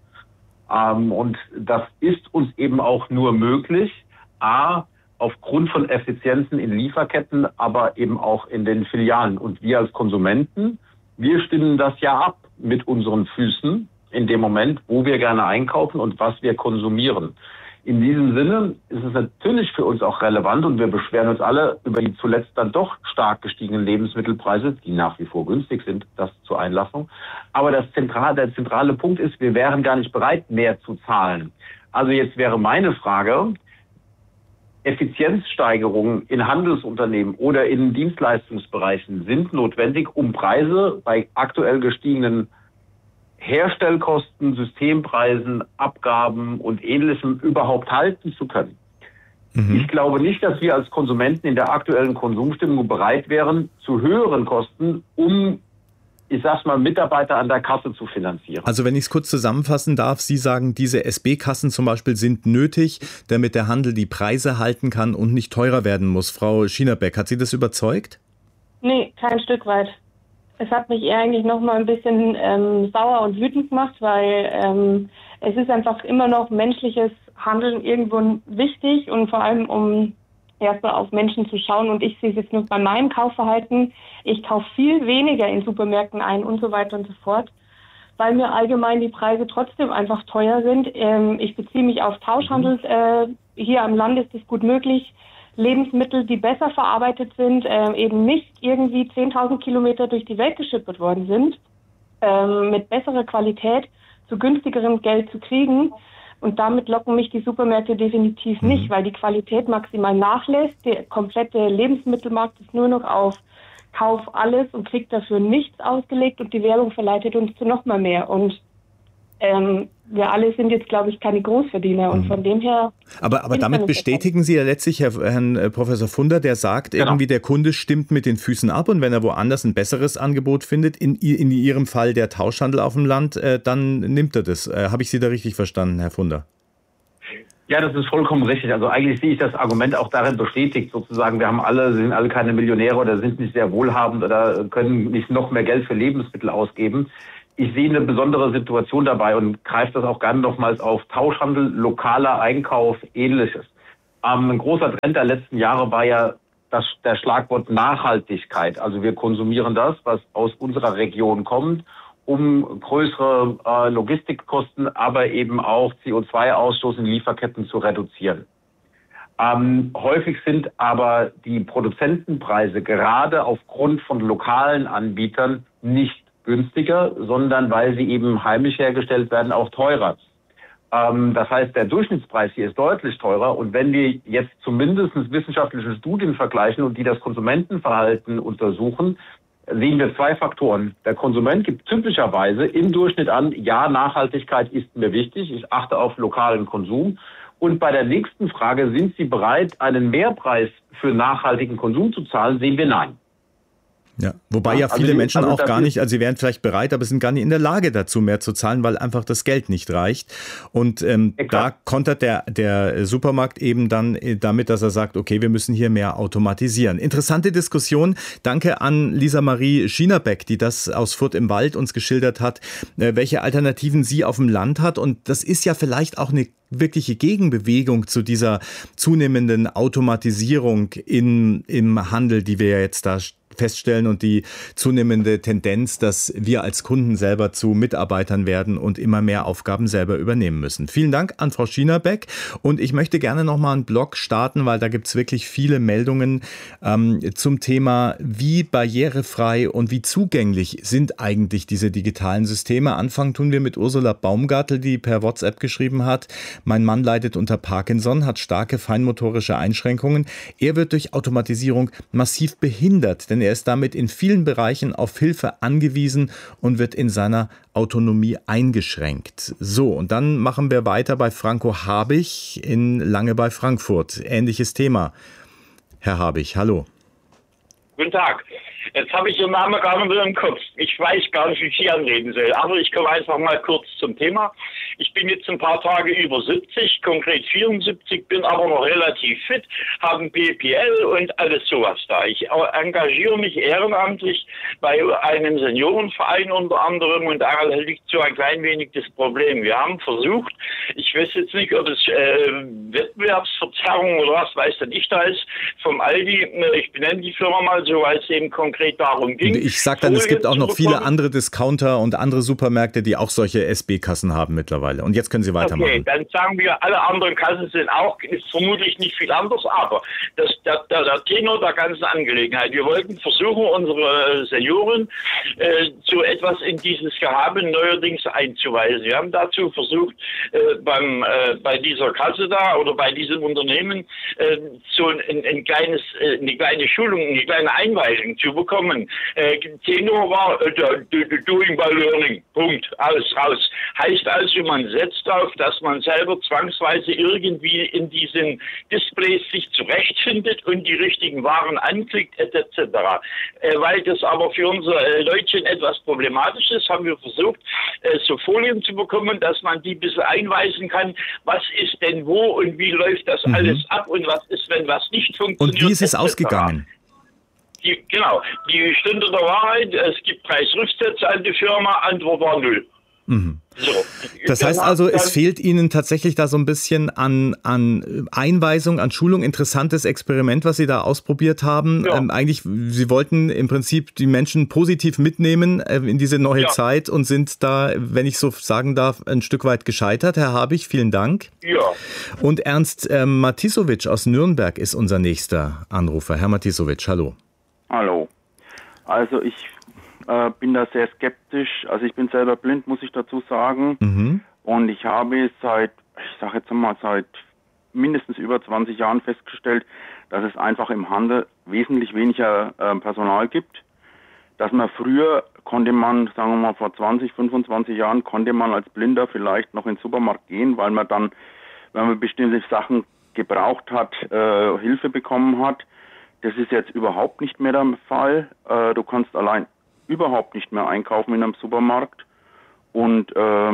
Und das ist uns eben auch nur möglich, aufgrund von Effizienzen in Lieferketten, aber eben auch in den Filialen. Und wir als Konsumenten, wir stimmen das ja ab mit unseren Füßen in dem Moment, wo wir gerne einkaufen und was wir konsumieren. In diesem Sinne ist es natürlich für uns auch relevant und wir beschweren uns alle über die zuletzt dann doch stark gestiegenen Lebensmittelpreise, die nach wie vor günstig sind, das zur Einlassung. Aber der zentrale Punkt ist, wir wären gar nicht bereit, mehr zu zahlen. Also jetzt wäre meine Frage, Effizienzsteigerungen in Handelsunternehmen oder in Dienstleistungsbereichen sind notwendig, um Preise bei aktuell gestiegenen Herstellkosten, Systempreisen, Abgaben und Ähnlichem überhaupt halten zu können. Ich glaube nicht, dass wir als Konsumenten in der aktuellen Konsumstimmung bereit wären, zu höheren Kosten, um, ich sag's mal, Mitarbeiter an der Kasse zu finanzieren. Also wenn ich es kurz zusammenfassen darf, Sie sagen, diese SB-Kassen zum Beispiel sind nötig, damit der Handel die Preise halten kann und nicht teurer werden muss. Frau Schienerbeck, hat Sie das überzeugt? Nee, kein Stück weit. Es hat mich eher eigentlich noch mal ein bisschen sauer und wütend gemacht, weil es ist einfach immer noch menschliches Handeln irgendwo wichtig und vor allem um erstmal auf Menschen zu schauen. Und ich sehe es jetzt nur bei meinem Kaufverhalten. Ich kaufe viel weniger in Supermärkten ein und so weiter und so fort, weil mir allgemein die Preise trotzdem einfach teuer sind. Ich beziehe mich auf Tauschhandel. Hier am Land ist es gut möglich, Lebensmittel, die besser verarbeitet sind, eben nicht irgendwie 10.000 Kilometer durch die Welt geschippert worden sind, mit besserer Qualität zu günstigerem Geld zu kriegen. Und damit locken mich die Supermärkte definitiv nicht, weil die Qualität maximal nachlässt. Der komplette Lebensmittelmarkt ist nur noch auf Kauf alles und kriegt dafür nichts ausgelegt und die Werbung verleitet uns zu noch mal mehr. Und wir alle sind jetzt, glaube ich, keine Großverdiener und von dem her... Aber damit bestätigen Sie ja letztlich Herrn Professor Funder, der sagt, irgendwie der Kunde stimmt mit den Füßen ab und wenn er woanders ein besseres Angebot findet, in Ihrem Fall der Tauschhandel auf dem Land, dann nimmt er das. Habe ich Sie da richtig verstanden, Herr Funder? Ja, das ist vollkommen richtig. Also eigentlich sehe ich das Argument auch darin bestätigt, sozusagen, sind alle keine Millionäre oder sind nicht sehr wohlhabend oder können nicht noch mehr Geld für Lebensmittel ausgeben. Ich sehe eine besondere Situation dabei und greife das auch gerne nochmals auf Tauschhandel, lokaler Einkauf, Ähnliches. Ein großer Trend der letzten Jahre war ja der Schlagwort Nachhaltigkeit. Also wir konsumieren das, was aus unserer Region kommt, um größere Logistikkosten, aber eben auch CO2-Ausstoß in Lieferketten zu reduzieren. Häufig sind aber die Produzentenpreise gerade aufgrund von lokalen Anbietern nicht günstiger, sondern weil sie eben heimisch hergestellt werden, auch teurer. Das heißt, der Durchschnittspreis hier ist deutlich teurer. Und wenn wir jetzt zumindest wissenschaftliche Studien vergleichen und die das Konsumentenverhalten untersuchen, sehen wir zwei Faktoren. Der Konsument gibt typischerweise im Durchschnitt an, ja, Nachhaltigkeit ist mir wichtig, ich achte auf lokalen Konsum. Und bei der nächsten Frage, sind Sie bereit, einen Mehrpreis für nachhaltigen Konsum zu zahlen, sehen wir nein. Ja, wobei ja viele Menschen auch gar nicht, also sie wären vielleicht bereit, aber sind gar nicht in der Lage dazu, mehr zu zahlen, weil einfach das Geld nicht reicht. Und da kontert der Supermarkt eben dann damit, dass er sagt, okay, wir müssen hier mehr automatisieren. Interessante Diskussion. Danke an Lisa Marie Schienerbeck, die das aus Furth im Wald uns geschildert hat, welche Alternativen sie auf dem Land hat. Und das ist ja vielleicht auch eine wirkliche Gegenbewegung zu dieser zunehmenden Automatisierung im Handel, die wir ja jetzt da feststellen und die zunehmende Tendenz, dass wir als Kunden selber zu Mitarbeitern werden und immer mehr Aufgaben selber übernehmen müssen. Vielen Dank an Frau Schienerbeck und ich möchte gerne nochmal einen Blog starten, weil da gibt es wirklich viele Meldungen zum Thema, wie barrierefrei und wie zugänglich sind eigentlich diese digitalen Systeme. Anfangen tun wir mit Ursula Baumgartel, die per WhatsApp geschrieben hat, mein Mann leidet unter Parkinson, hat starke feinmotorische Einschränkungen. Er wird durch Automatisierung massiv behindert, denn er ist damit in vielen Bereichen auf Hilfe angewiesen und wird in seiner Autonomie eingeschränkt. So, und dann machen wir weiter bei Franco Habich in Lange bei Frankfurt. Ähnliches Thema. Herr Habich, hallo. Guten Tag. Jetzt habe ich Ihren Namen gar nicht mehr im Kopf. Ich weiß gar nicht, wie ich Sie anreden soll. Aber ich komme einfach mal kurz zum Thema. Ich bin jetzt ein paar Tage über 70, konkret 74, bin aber noch relativ fit, habe ein BPL und alles sowas da. Ich engagiere mich ehrenamtlich bei einem Seniorenverein unter anderem und da liegt so ein klein wenig das Problem. Wir haben versucht, ich weiß jetzt nicht, ob es Wettbewerbsverzerrung oder was weiß denn ich da ist, vom Aldi, ich benenne die Firma mal so, als eben konkret darum ging. Ich sage dann, es gibt auch noch viele andere Discounter und andere Supermärkte, die auch solche SB-Kassen haben mittlerweile. Und jetzt können Sie weitermachen. Okay, dann sagen wir, alle anderen Kassen sind auch, ist vermutlich nicht viel anders, aber der Tenor der ganzen Angelegenheit. Wir wollten versuchen, unsere Senioren so etwas in dieses Gehabe neuerdings einzuweisen. Wir haben dazu versucht, bei dieser Kasse da oder bei diesem Unternehmen so eine kleine Schulung, eine kleine Einweisung zu bekommen. Tenor war Doing by Learning. Punkt. Alles raus. Heißt also, man setzt darauf, dass man selber zwangsweise irgendwie in diesen Displays sich zurechtfindet und die richtigen Waren anklickt, etc. Weil das aber für unsere Leutchen etwas problematisch ist, haben wir versucht, so Folien zu bekommen, dass man die ein bisschen einweisen kann, was ist denn wo und wie läuft das alles ab und was ist, wenn was nicht funktioniert. Und wie ist es ausgegangen? Die Stunde der Wahrheit, es gibt Preisrücksätze an die Firma, Antwort war 0. So. Das heißt also, es fehlt Ihnen tatsächlich da so ein bisschen an Einweisung, an Schulung. Interessantes Experiment, was Sie da ausprobiert haben. Ja. Eigentlich, Sie wollten im Prinzip die Menschen positiv mitnehmen in diese neue Zeit und sind da, wenn ich so sagen darf, ein Stück weit gescheitert. Herr Habich, vielen Dank. Ja. Und Ernst Matisowitsch aus Nürnberg ist unser nächster Anrufer. Herr Matisowitsch, hallo. Hallo. Also ich bin da sehr skeptisch. Also ich bin selber blind, muss ich dazu sagen. Und ich habe seit mindestens über 20 Jahren festgestellt, dass es einfach im Handel wesentlich weniger Personal gibt. dass man früher konnte man, sagen wir mal vor 20, 25 Jahren, konnte man als Blinder vielleicht noch in den Supermarkt gehen, weil man dann, wenn man bestimmte Sachen gebraucht hat, Hilfe bekommen hat. Das ist jetzt überhaupt nicht mehr der Fall. Du kannst allein überhaupt nicht mehr einkaufen in einem Supermarkt. Und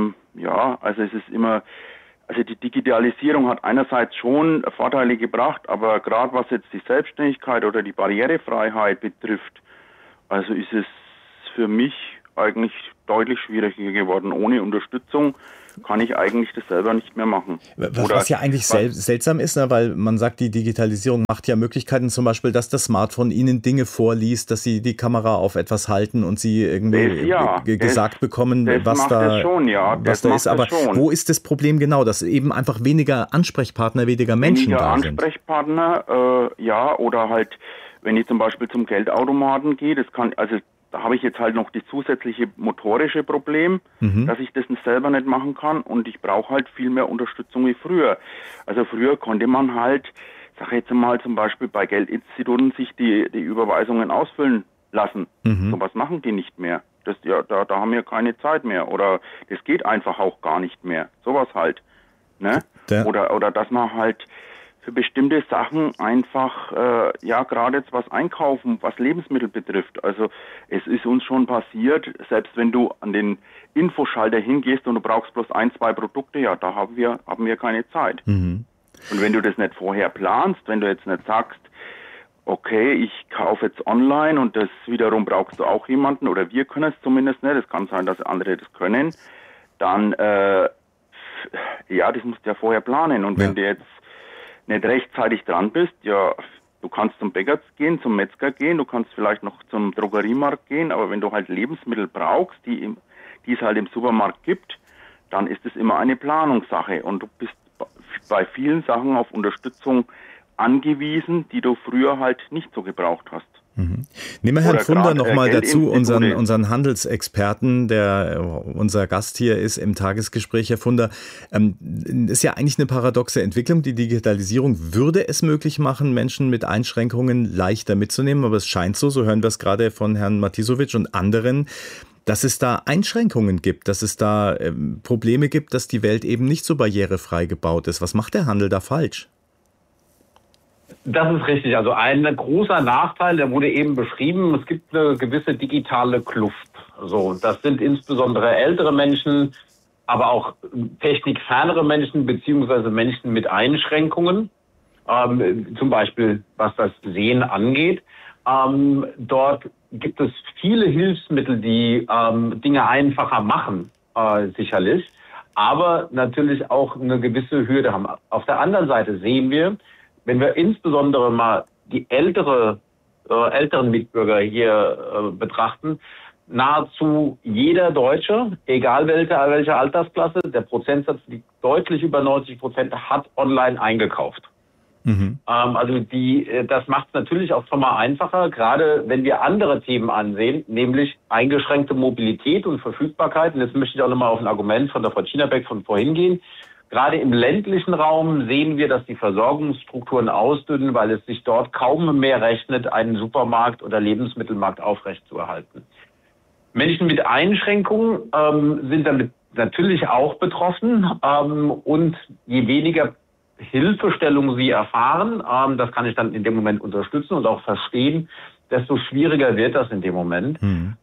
also es ist immer, also die Digitalisierung hat einerseits schon Vorteile gebracht, aber gerade was jetzt die Selbstständigkeit oder die Barrierefreiheit betrifft, also ist es für mich eigentlich deutlich schwieriger geworden. Ohne Unterstützung kann ich eigentlich das selber nicht mehr machen. Was ja eigentlich seltsam ist, ne, weil man sagt, die Digitalisierung macht ja Möglichkeiten, zum Beispiel, dass das Smartphone Ihnen Dinge vorliest, dass Sie die Kamera auf etwas halten und Sie irgendwie gesagt bekommen, was da ist. Aber wo ist das Problem genau? Dass eben einfach weniger Ansprechpartner, weniger Menschen da sind? Ansprechpartner, oder halt, wenn ich zum Beispiel zum Geldautomaten gehe, da habe ich jetzt halt noch das zusätzliche motorische Problem, dass ich das selber nicht machen kann und ich brauche halt viel mehr Unterstützung wie früher. Also früher konnte man halt, sag jetzt mal zum Beispiel bei Geldinstituten sich die Überweisungen ausfüllen lassen. Sowas machen die nicht mehr. Da haben wir keine Zeit mehr oder das geht einfach auch gar nicht mehr. Sowas halt. Ne? Oder dass man halt für bestimmte Sachen einfach, gerade jetzt was einkaufen, was Lebensmittel betrifft. Also es ist uns schon passiert, selbst wenn du an den Infoschalter hingehst und du brauchst bloß 1, 2 Produkte, da haben wir keine Zeit. Und wenn du das nicht vorher planst, wenn du jetzt nicht sagst, okay, ich kaufe jetzt online und das wiederum brauchst du auch jemanden oder wir können es zumindest nicht, es kann sein, dass andere das können, dann, das musst du ja vorher planen. Und wenn du jetzt nicht rechtzeitig dran bist, du kannst zum Bäcker gehen, zum Metzger gehen, du kannst vielleicht noch zum Drogeriemarkt gehen, aber wenn du halt Lebensmittel brauchst, die es halt im Supermarkt gibt, dann ist es immer eine Planungssache und du bist bei vielen Sachen auf Unterstützung angewiesen, die du früher halt nicht so gebraucht hast. Nehmen wir Herrn Funder nochmal dazu, unseren Handelsexperten, der unser Gast hier ist im Tagesgespräch. Herr Funder, ist ja eigentlich eine paradoxe Entwicklung. Die Digitalisierung würde es möglich machen, Menschen mit Einschränkungen leichter mitzunehmen, aber es scheint so hören wir es gerade von Herrn Matisovic und anderen, dass es da Einschränkungen gibt, dass es da Probleme gibt, dass die Welt eben nicht so barrierefrei gebaut ist. Was macht der Handel da falsch? Das ist richtig. Also ein großer Nachteil, der wurde eben beschrieben, es gibt eine gewisse digitale Kluft. So, das sind insbesondere ältere Menschen, aber auch technikfernere Menschen beziehungsweise Menschen mit Einschränkungen, zum Beispiel was das Sehen angeht. Dort gibt es viele Hilfsmittel, die Dinge einfacher machen, sicherlich, aber natürlich auch eine gewisse Hürde haben. Auf der anderen Seite sehen wir, wenn wir insbesondere mal die älteren Mitbürger hier betrachten, nahezu jeder Deutsche, egal welche Altersklasse, der Prozentsatz liegt deutlich über 90%, hat online eingekauft. Das macht es natürlich auch schon mal einfacher, gerade wenn wir andere Themen ansehen, nämlich eingeschränkte Mobilität und Verfügbarkeit. Und jetzt möchte ich auch nochmal auf ein Argument von der Frau Schienerbeck von vorhin gehen. Gerade im ländlichen Raum sehen wir, dass die Versorgungsstrukturen ausdünnen, weil es sich dort kaum mehr rechnet, einen Supermarkt oder Lebensmittelmarkt aufrechtzuerhalten. Menschen mit Einschränkungen sind damit natürlich auch betroffen und je weniger Hilfestellung sie erfahren, das kann ich dann in dem Moment unterstützen und auch verstehen, desto schwieriger wird das in dem Moment.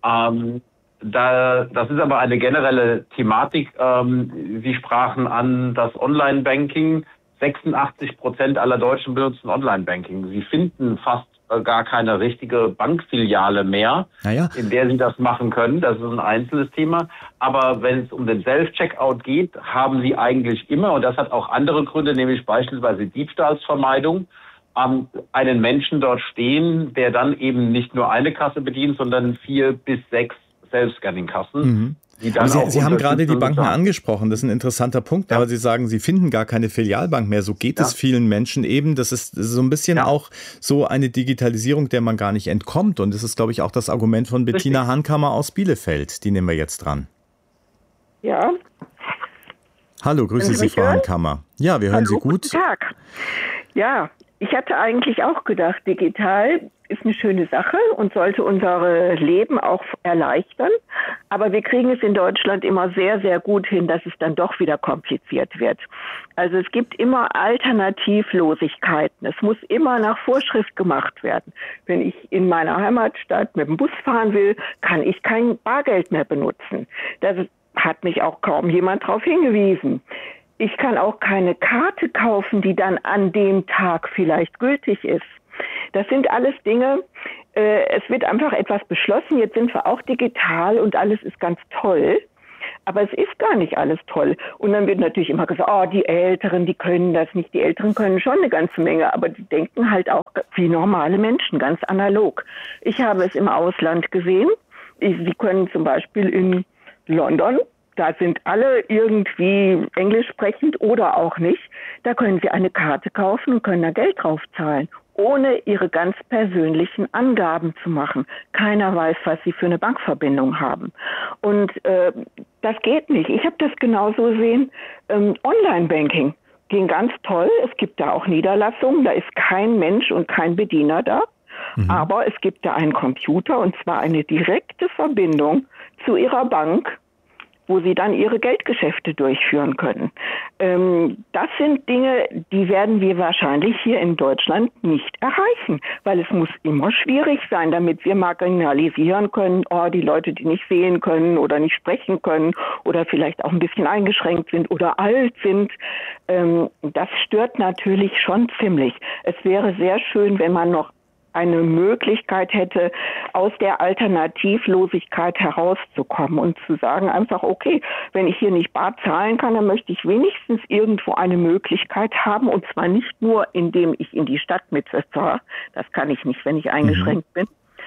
Das ist aber eine generelle Thematik. Sie sprachen an das Online-Banking. 86% aller Deutschen benutzen Online-Banking. Sie finden fast gar keine richtige Bankfiliale mehr, in der sie das machen können. Das ist ein einzelnes Thema. Aber wenn es um den Self-Checkout geht, haben sie eigentlich immer, und das hat auch andere Gründe, nämlich beispielsweise Diebstahlsvermeidung, einen Menschen dort stehen, der dann eben nicht nur eine Kasse bedient, sondern 4 bis 6 Self-Scanning-Kassen. Sie haben gerade die Banken angesprochen, das ist ein interessanter Punkt, aber Sie sagen, Sie finden gar keine Filialbank mehr. So geht es vielen Menschen eben. Das ist so ein bisschen auch so eine Digitalisierung, der man gar nicht entkommt. Und das ist, glaube ich, auch das Argument von Bettina Hankammer aus Bielefeld. Die nehmen wir jetzt dran. Ja. Hallo, grüße Sie, Frau Hankammer. Ja, wir hören Sie gut. Guten Tag. Ja, Ich hatte eigentlich auch gedacht, digital ist eine schöne Sache und sollte unser Leben auch erleichtern. Aber wir kriegen es in Deutschland immer sehr, sehr gut hin, dass es dann doch wieder kompliziert wird. Also es gibt immer Alternativlosigkeiten. Es muss immer nach Vorschrift gemacht werden. Wenn ich in meiner Heimatstadt mit dem Bus fahren will, kann ich kein Bargeld mehr benutzen. Da hat mich auch kaum jemand darauf hingewiesen. Ich kann auch keine Karte kaufen, die dann an dem Tag vielleicht gültig ist. Das sind alles Dinge, es wird einfach etwas beschlossen, jetzt sind wir auch digital und alles ist ganz toll, aber es ist gar nicht alles toll. Und dann wird natürlich immer gesagt, oh, die Älteren, die können das nicht. Die Älteren können schon eine ganze Menge, aber die denken halt auch wie normale Menschen, ganz analog. Ich habe es im Ausland gesehen. Sie können zum Beispiel in London, da sind alle irgendwie englisch sprechend oder auch nicht. Da können Sie eine Karte kaufen und können da Geld drauf zahlen, ohne Ihre ganz persönlichen Angaben zu machen. Keiner weiß, was Sie für eine Bankverbindung haben. Und das geht nicht. Ich habe das genauso gesehen. Online-Banking ging ganz toll. Es gibt da auch Niederlassungen. Da ist kein Mensch und kein Bediener da. Aber es gibt da einen Computer und zwar eine direkte Verbindung zu Ihrer Bank, wo Sie dann Ihre Geldgeschäfte durchführen können. Das sind Dinge, die werden wir wahrscheinlich hier in Deutschland nicht erreichen, weil es muss immer schwierig sein, damit wir marginalisieren können, die Leute, die nicht sehen können oder nicht sprechen können oder vielleicht auch ein bisschen eingeschränkt sind oder alt sind. Das stört natürlich schon ziemlich. Es wäre sehr schön, wenn man noch eine Möglichkeit hätte, aus der Alternativlosigkeit herauszukommen und zu sagen einfach, okay, wenn ich hier nicht bar zahlen kann, dann möchte ich wenigstens irgendwo eine Möglichkeit haben und zwar nicht nur, indem ich in die Stadt mitfahre, das kann ich nicht, wenn ich eingeschränkt bin,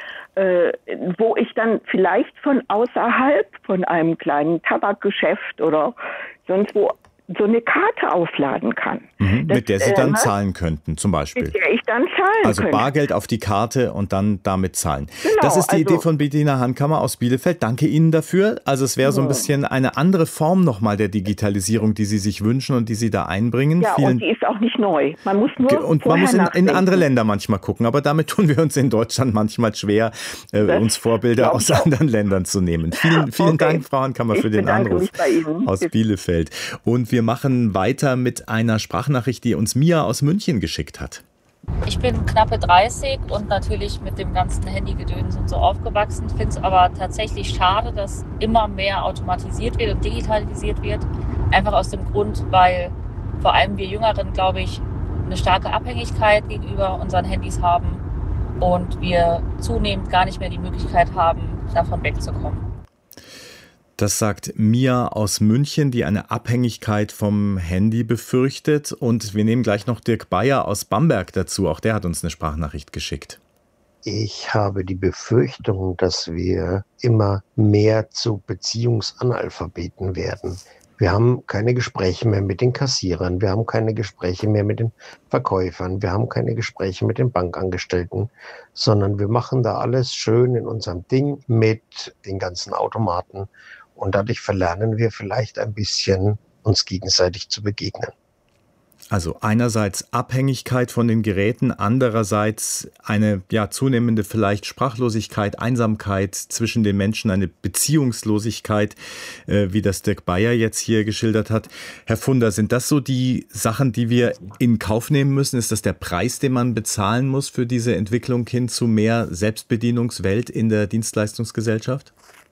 wo ich dann vielleicht von außerhalb, von einem kleinen Tabakgeschäft oder sonst wo, so eine Karte aufladen kann. Mit der Sie dann zahlen könnten, zum Beispiel. Mit der ich dann zahlen Also könnte. Bargeld auf die Karte und dann damit zahlen. Genau, das ist die Idee von Bettina Hankamer aus Bielefeld. Danke Ihnen dafür. Also es wäre so ein bisschen eine andere Form nochmal der Digitalisierung, die Sie sich wünschen und die Sie da einbringen. Ja, und die ist auch nicht neu. Man muss nur und man muss in andere Länder manchmal gucken. Aber damit tun wir uns in Deutschland manchmal schwer, uns Vorbilder aus anderen Ländern zu nehmen. Vielen Dank, Frau Hankamer, für den Anruf aus Bielefeld. Und wir machen weiter mit einer Sprachnachricht, die uns Mia aus München geschickt hat. Ich bin knappe 30 und natürlich mit dem ganzen Handygedöns und so aufgewachsen. Finde es aber tatsächlich schade, dass immer mehr automatisiert wird und digitalisiert wird. Einfach aus dem Grund, weil vor allem wir Jüngeren, glaube ich, eine starke Abhängigkeit gegenüber unseren Handys haben und wir zunehmend gar nicht mehr die Möglichkeit haben, davon wegzukommen. Das sagt Mia aus München, die eine Abhängigkeit vom Handy befürchtet. Und wir nehmen gleich noch Dirk Bayer aus Bamberg dazu. Auch der hat uns eine Sprachnachricht geschickt. Ich habe die Befürchtung, dass wir immer mehr zu Beziehungsanalphabeten werden. Wir haben keine Gespräche mehr mit den Kassierern, wir haben keine Gespräche mehr mit den Verkäufern, wir haben keine Gespräche mit den Bankangestellten, sondern wir machen da alles schön in unserem Ding mit den ganzen Automaten. Und dadurch verlernen wir vielleicht ein bisschen, uns gegenseitig zu begegnen. Also einerseits Abhängigkeit von den Geräten, andererseits eine zunehmende vielleicht Sprachlosigkeit, Einsamkeit zwischen den Menschen, eine Beziehungslosigkeit, wie das Dirk Bayer jetzt hier geschildert hat. Herr Funder, sind das so die Sachen, die wir in Kauf nehmen müssen? Ist das der Preis, den man bezahlen muss für diese Entwicklung hin zu mehr Selbstbedienungswelt in der Dienstleistungsgesellschaft?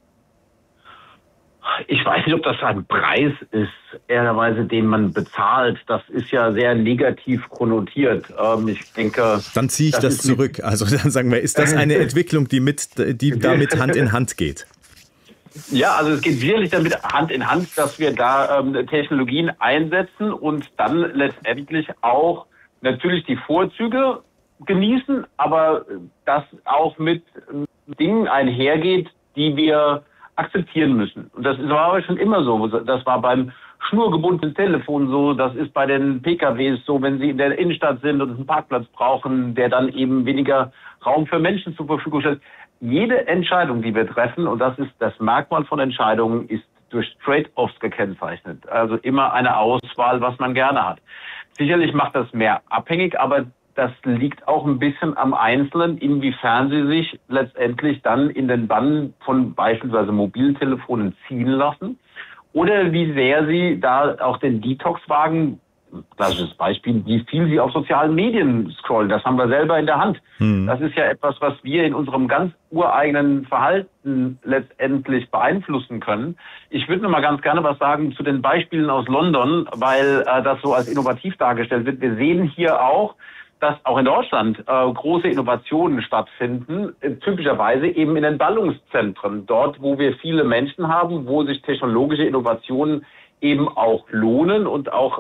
Ich weiß nicht, ob das ein Preis ist, ehrlicherweise, den man bezahlt. Das ist ja sehr negativ konnotiert. Ich denke, dann ziehe ich das zurück. Also dann sagen wir, ist das eine Entwicklung, die damit Hand in Hand geht? Ja, also es geht sicherlich damit Hand in Hand, dass wir da Technologien einsetzen und dann letztendlich auch natürlich die Vorzüge genießen, aber das auch mit Dingen einhergeht, die wir akzeptieren müssen. Und das war aber schon immer so. Das war beim schnurgebundenen Telefon so, das ist bei den PKWs so, wenn sie in der Innenstadt sind und einen Parkplatz brauchen, der dann eben weniger Raum für Menschen zur Verfügung stellt. Jede Entscheidung, die wir treffen, und das ist das Merkmal von Entscheidungen, ist durch Trade-offs gekennzeichnet. Also immer eine Auswahl, was man gerne hat. Sicherlich macht das mehr abhängig, aber das liegt auch ein bisschen am Einzelnen, inwiefern sie sich letztendlich dann in den Bann von beispielsweise Mobiltelefonen ziehen lassen oder wie sehr sie da auch den Detox wagen. Klassisches Beispiel, wie viel sie auf sozialen Medien scrollen. Das haben wir selber in der Hand. Das ist ja etwas, was wir in unserem ganz ureigenen Verhalten letztendlich beeinflussen können. Ich würde noch mal ganz gerne was sagen zu den Beispielen aus London, weil das so als innovativ dargestellt wird. Wir sehen hier auch, dass auch in Deutschland große Innovationen stattfinden, typischerweise eben in den Ballungszentren, dort, wo wir viele Menschen haben, wo sich technologische Innovationen eben auch lohnen und auch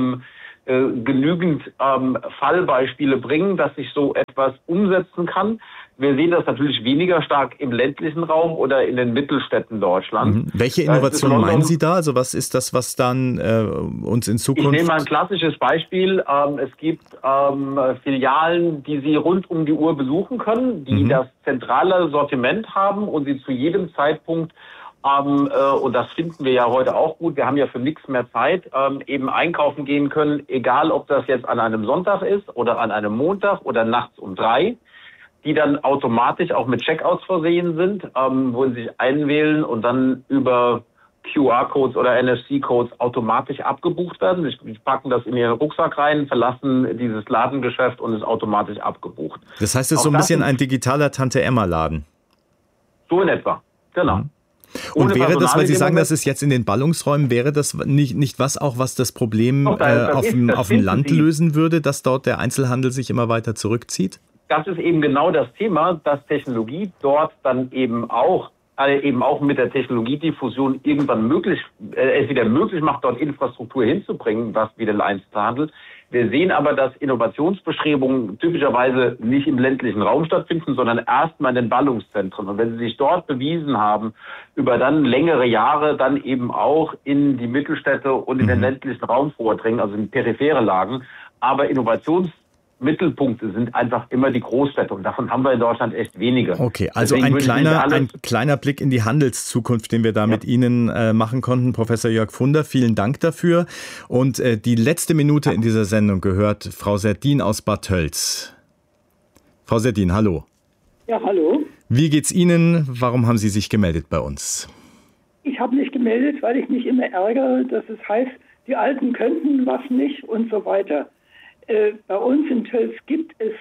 genügend Fallbeispiele bringen, dass sich so etwas umsetzen kann. Wir sehen das natürlich weniger stark im ländlichen Raum oder in den Mittelstädten Deutschlands. Welche Innovationen meinen Sie da? Also was ist das, was dann uns in Zukunft... Ich nehme mal ein klassisches Beispiel. Es gibt Filialen, die Sie rund um die Uhr besuchen können, die das zentrale Sortiment haben und Sie zu jedem Zeitpunkt und das finden wir ja heute auch gut. Wir haben ja für nichts mehr Zeit, eben einkaufen gehen können, egal ob das jetzt an einem Sonntag ist oder an einem Montag oder nachts um 3, die dann automatisch auch mit Checkouts versehen sind, wo sie sich einwählen und dann über QR-Codes oder NFC-Codes automatisch abgebucht werden. Sie packen das in ihren Rucksack rein, verlassen dieses Ladengeschäft und ist automatisch abgebucht. Das heißt, es ist so ein bisschen ein digitaler Tante-Emma-Laden. So in etwa, genau. Und wäre das, weil Sie sagen, das ist jetzt in den Ballungsräumen, wäre das nicht was das Problem auf dem Land lösen würde, dass dort der Einzelhandel sich immer weiter zurückzieht? Das ist eben genau das Thema, dass Technologie dort dann eben auch mit der Technologiediffusion irgendwann es wieder möglich macht, dort Infrastruktur hinzubringen, was wie den Einzelhandel. Wir sehen aber, dass Innovationsbestrebungen typischerweise nicht im ländlichen Raum stattfinden, sondern erstmal in den Ballungszentren. Und wenn sie sich dort bewiesen haben, über dann längere Jahre dann eben auch in die Mittelstädte und in den ländlichen Raum vordringen, also in periphere Lagen. Aber Innovationsmittelpunkte sind einfach immer die Großstädte und davon haben wir in Deutschland echt wenige. Okay, also ein kleiner Blick in die Handelszukunft, den wir da mit Ihnen machen konnten. Professor Jörg Funder, vielen Dank dafür. Und die letzte Minute in dieser Sendung gehört Frau Serdin aus Bad Tölz. Frau Serdin, hallo. Ja, hallo. Wie geht's Ihnen? Warum haben Sie sich gemeldet bei uns? Ich habe mich gemeldet, weil ich mich immer ärgere, dass es heißt, die Alten könnten was nicht und so weiter. Bei uns in Tölz gibt es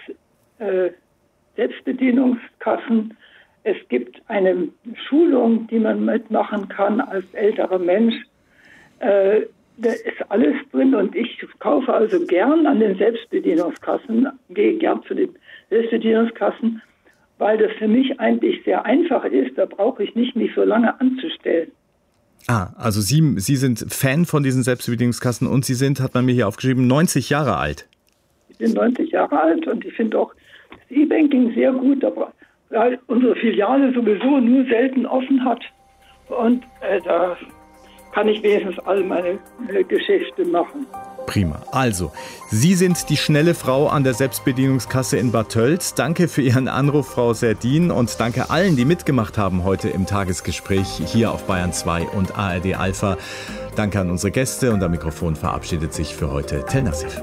Selbstbedienungskassen. Es gibt eine Schulung, die man mitmachen kann als älterer Mensch. Da ist alles drin und ich kaufe also gern an den Selbstbedienungskassen, gehe gern zu den Selbstbedienungskassen, weil das für mich eigentlich sehr einfach ist. Da brauche ich nicht, mich so lange anzustellen. Also Sie sind Fan von diesen Selbstbedienungskassen und Sie sind, hat man mir hier aufgeschrieben, 90 Jahre alt. Ich bin 90 Jahre alt und ich finde auch das E-Banking sehr gut, weil unsere Filiale sowieso nur selten offen hat. Und da kann ich wenigstens all meine Geschäfte machen. Prima. Also, Sie sind die schnelle Frau an der Selbstbedienungskasse in Bad Tölz. Danke für Ihren Anruf, Frau Serdin, und danke allen, die mitgemacht haben heute im Tagesgespräch hier auf Bayern 2 und ARD Alpha. Danke an unsere Gäste und am Mikrofon verabschiedet sich für heute Tel Nassif.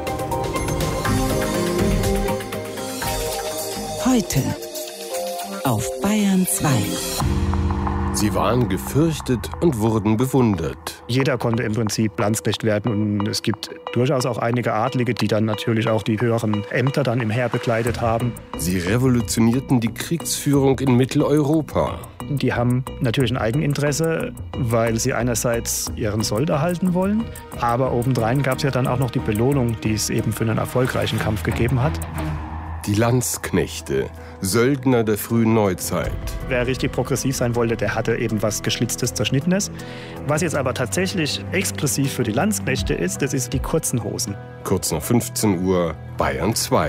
Heute auf Bayern 2. Sie waren gefürchtet und wurden bewundert. Jeder konnte im Prinzip Landsknecht werden und es gibt durchaus auch einige Adlige, die dann natürlich auch die höheren Ämter dann im Heer bekleidet haben. Sie revolutionierten die Kriegsführung in Mitteleuropa. Die haben natürlich ein Eigeninteresse, weil sie einerseits ihren Sold erhalten wollen, aber obendrein gab es ja dann auch noch die Belohnung, die es eben für einen erfolgreichen Kampf gegeben hat. Die Landsknechte, Söldner der frühen Neuzeit. Wer richtig progressiv sein wollte, der hatte eben was Geschlitztes, Zerschnittenes. Was jetzt aber tatsächlich exklusiv für die Landsknechte ist, das ist die kurzen Hosen. Kurz nach 15 Uhr, Bayern 2.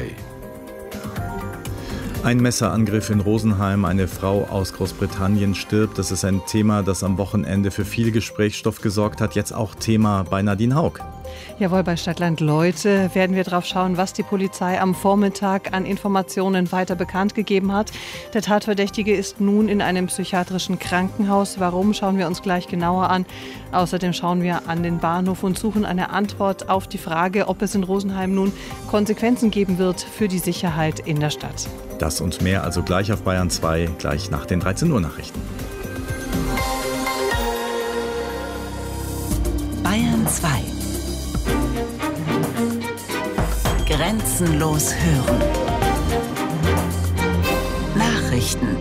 Ein Messerangriff in Rosenheim, eine Frau aus Großbritannien stirbt. Das ist ein Thema, das am Wochenende für viel Gesprächsstoff gesorgt hat. Jetzt auch Thema bei Nadine Haug. Jawohl, bei Stadtland Leute werden wir drauf schauen, was die Polizei am Vormittag an Informationen weiter bekannt gegeben hat. Der Tatverdächtige ist nun in einem psychiatrischen Krankenhaus. Warum, schauen wir uns gleich genauer an. Außerdem schauen wir an den Bahnhof und suchen eine Antwort auf die Frage, ob es in Rosenheim nun Konsequenzen geben wird für die Sicherheit in der Stadt. Das und mehr also gleich auf Bayern 2, gleich nach den 13 Uhr Nachrichten. Bayern 2. Grenzenlos hören. Nachrichten.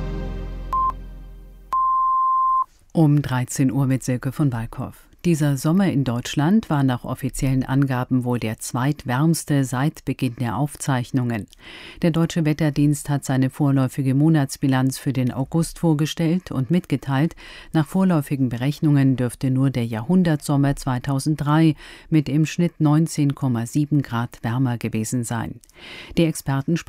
Um 13 Uhr mit Silke von Walkow. Dieser Sommer in Deutschland war nach offiziellen Angaben wohl der zweitwärmste seit Beginn der Aufzeichnungen. Der Deutsche Wetterdienst hat seine vorläufige Monatsbilanz für den August vorgestellt und mitgeteilt, nach vorläufigen Berechnungen dürfte nur der Jahrhundertsommer 2003 mit im Schnitt 19,7 Grad wärmer gewesen sein. Die Experten sprechen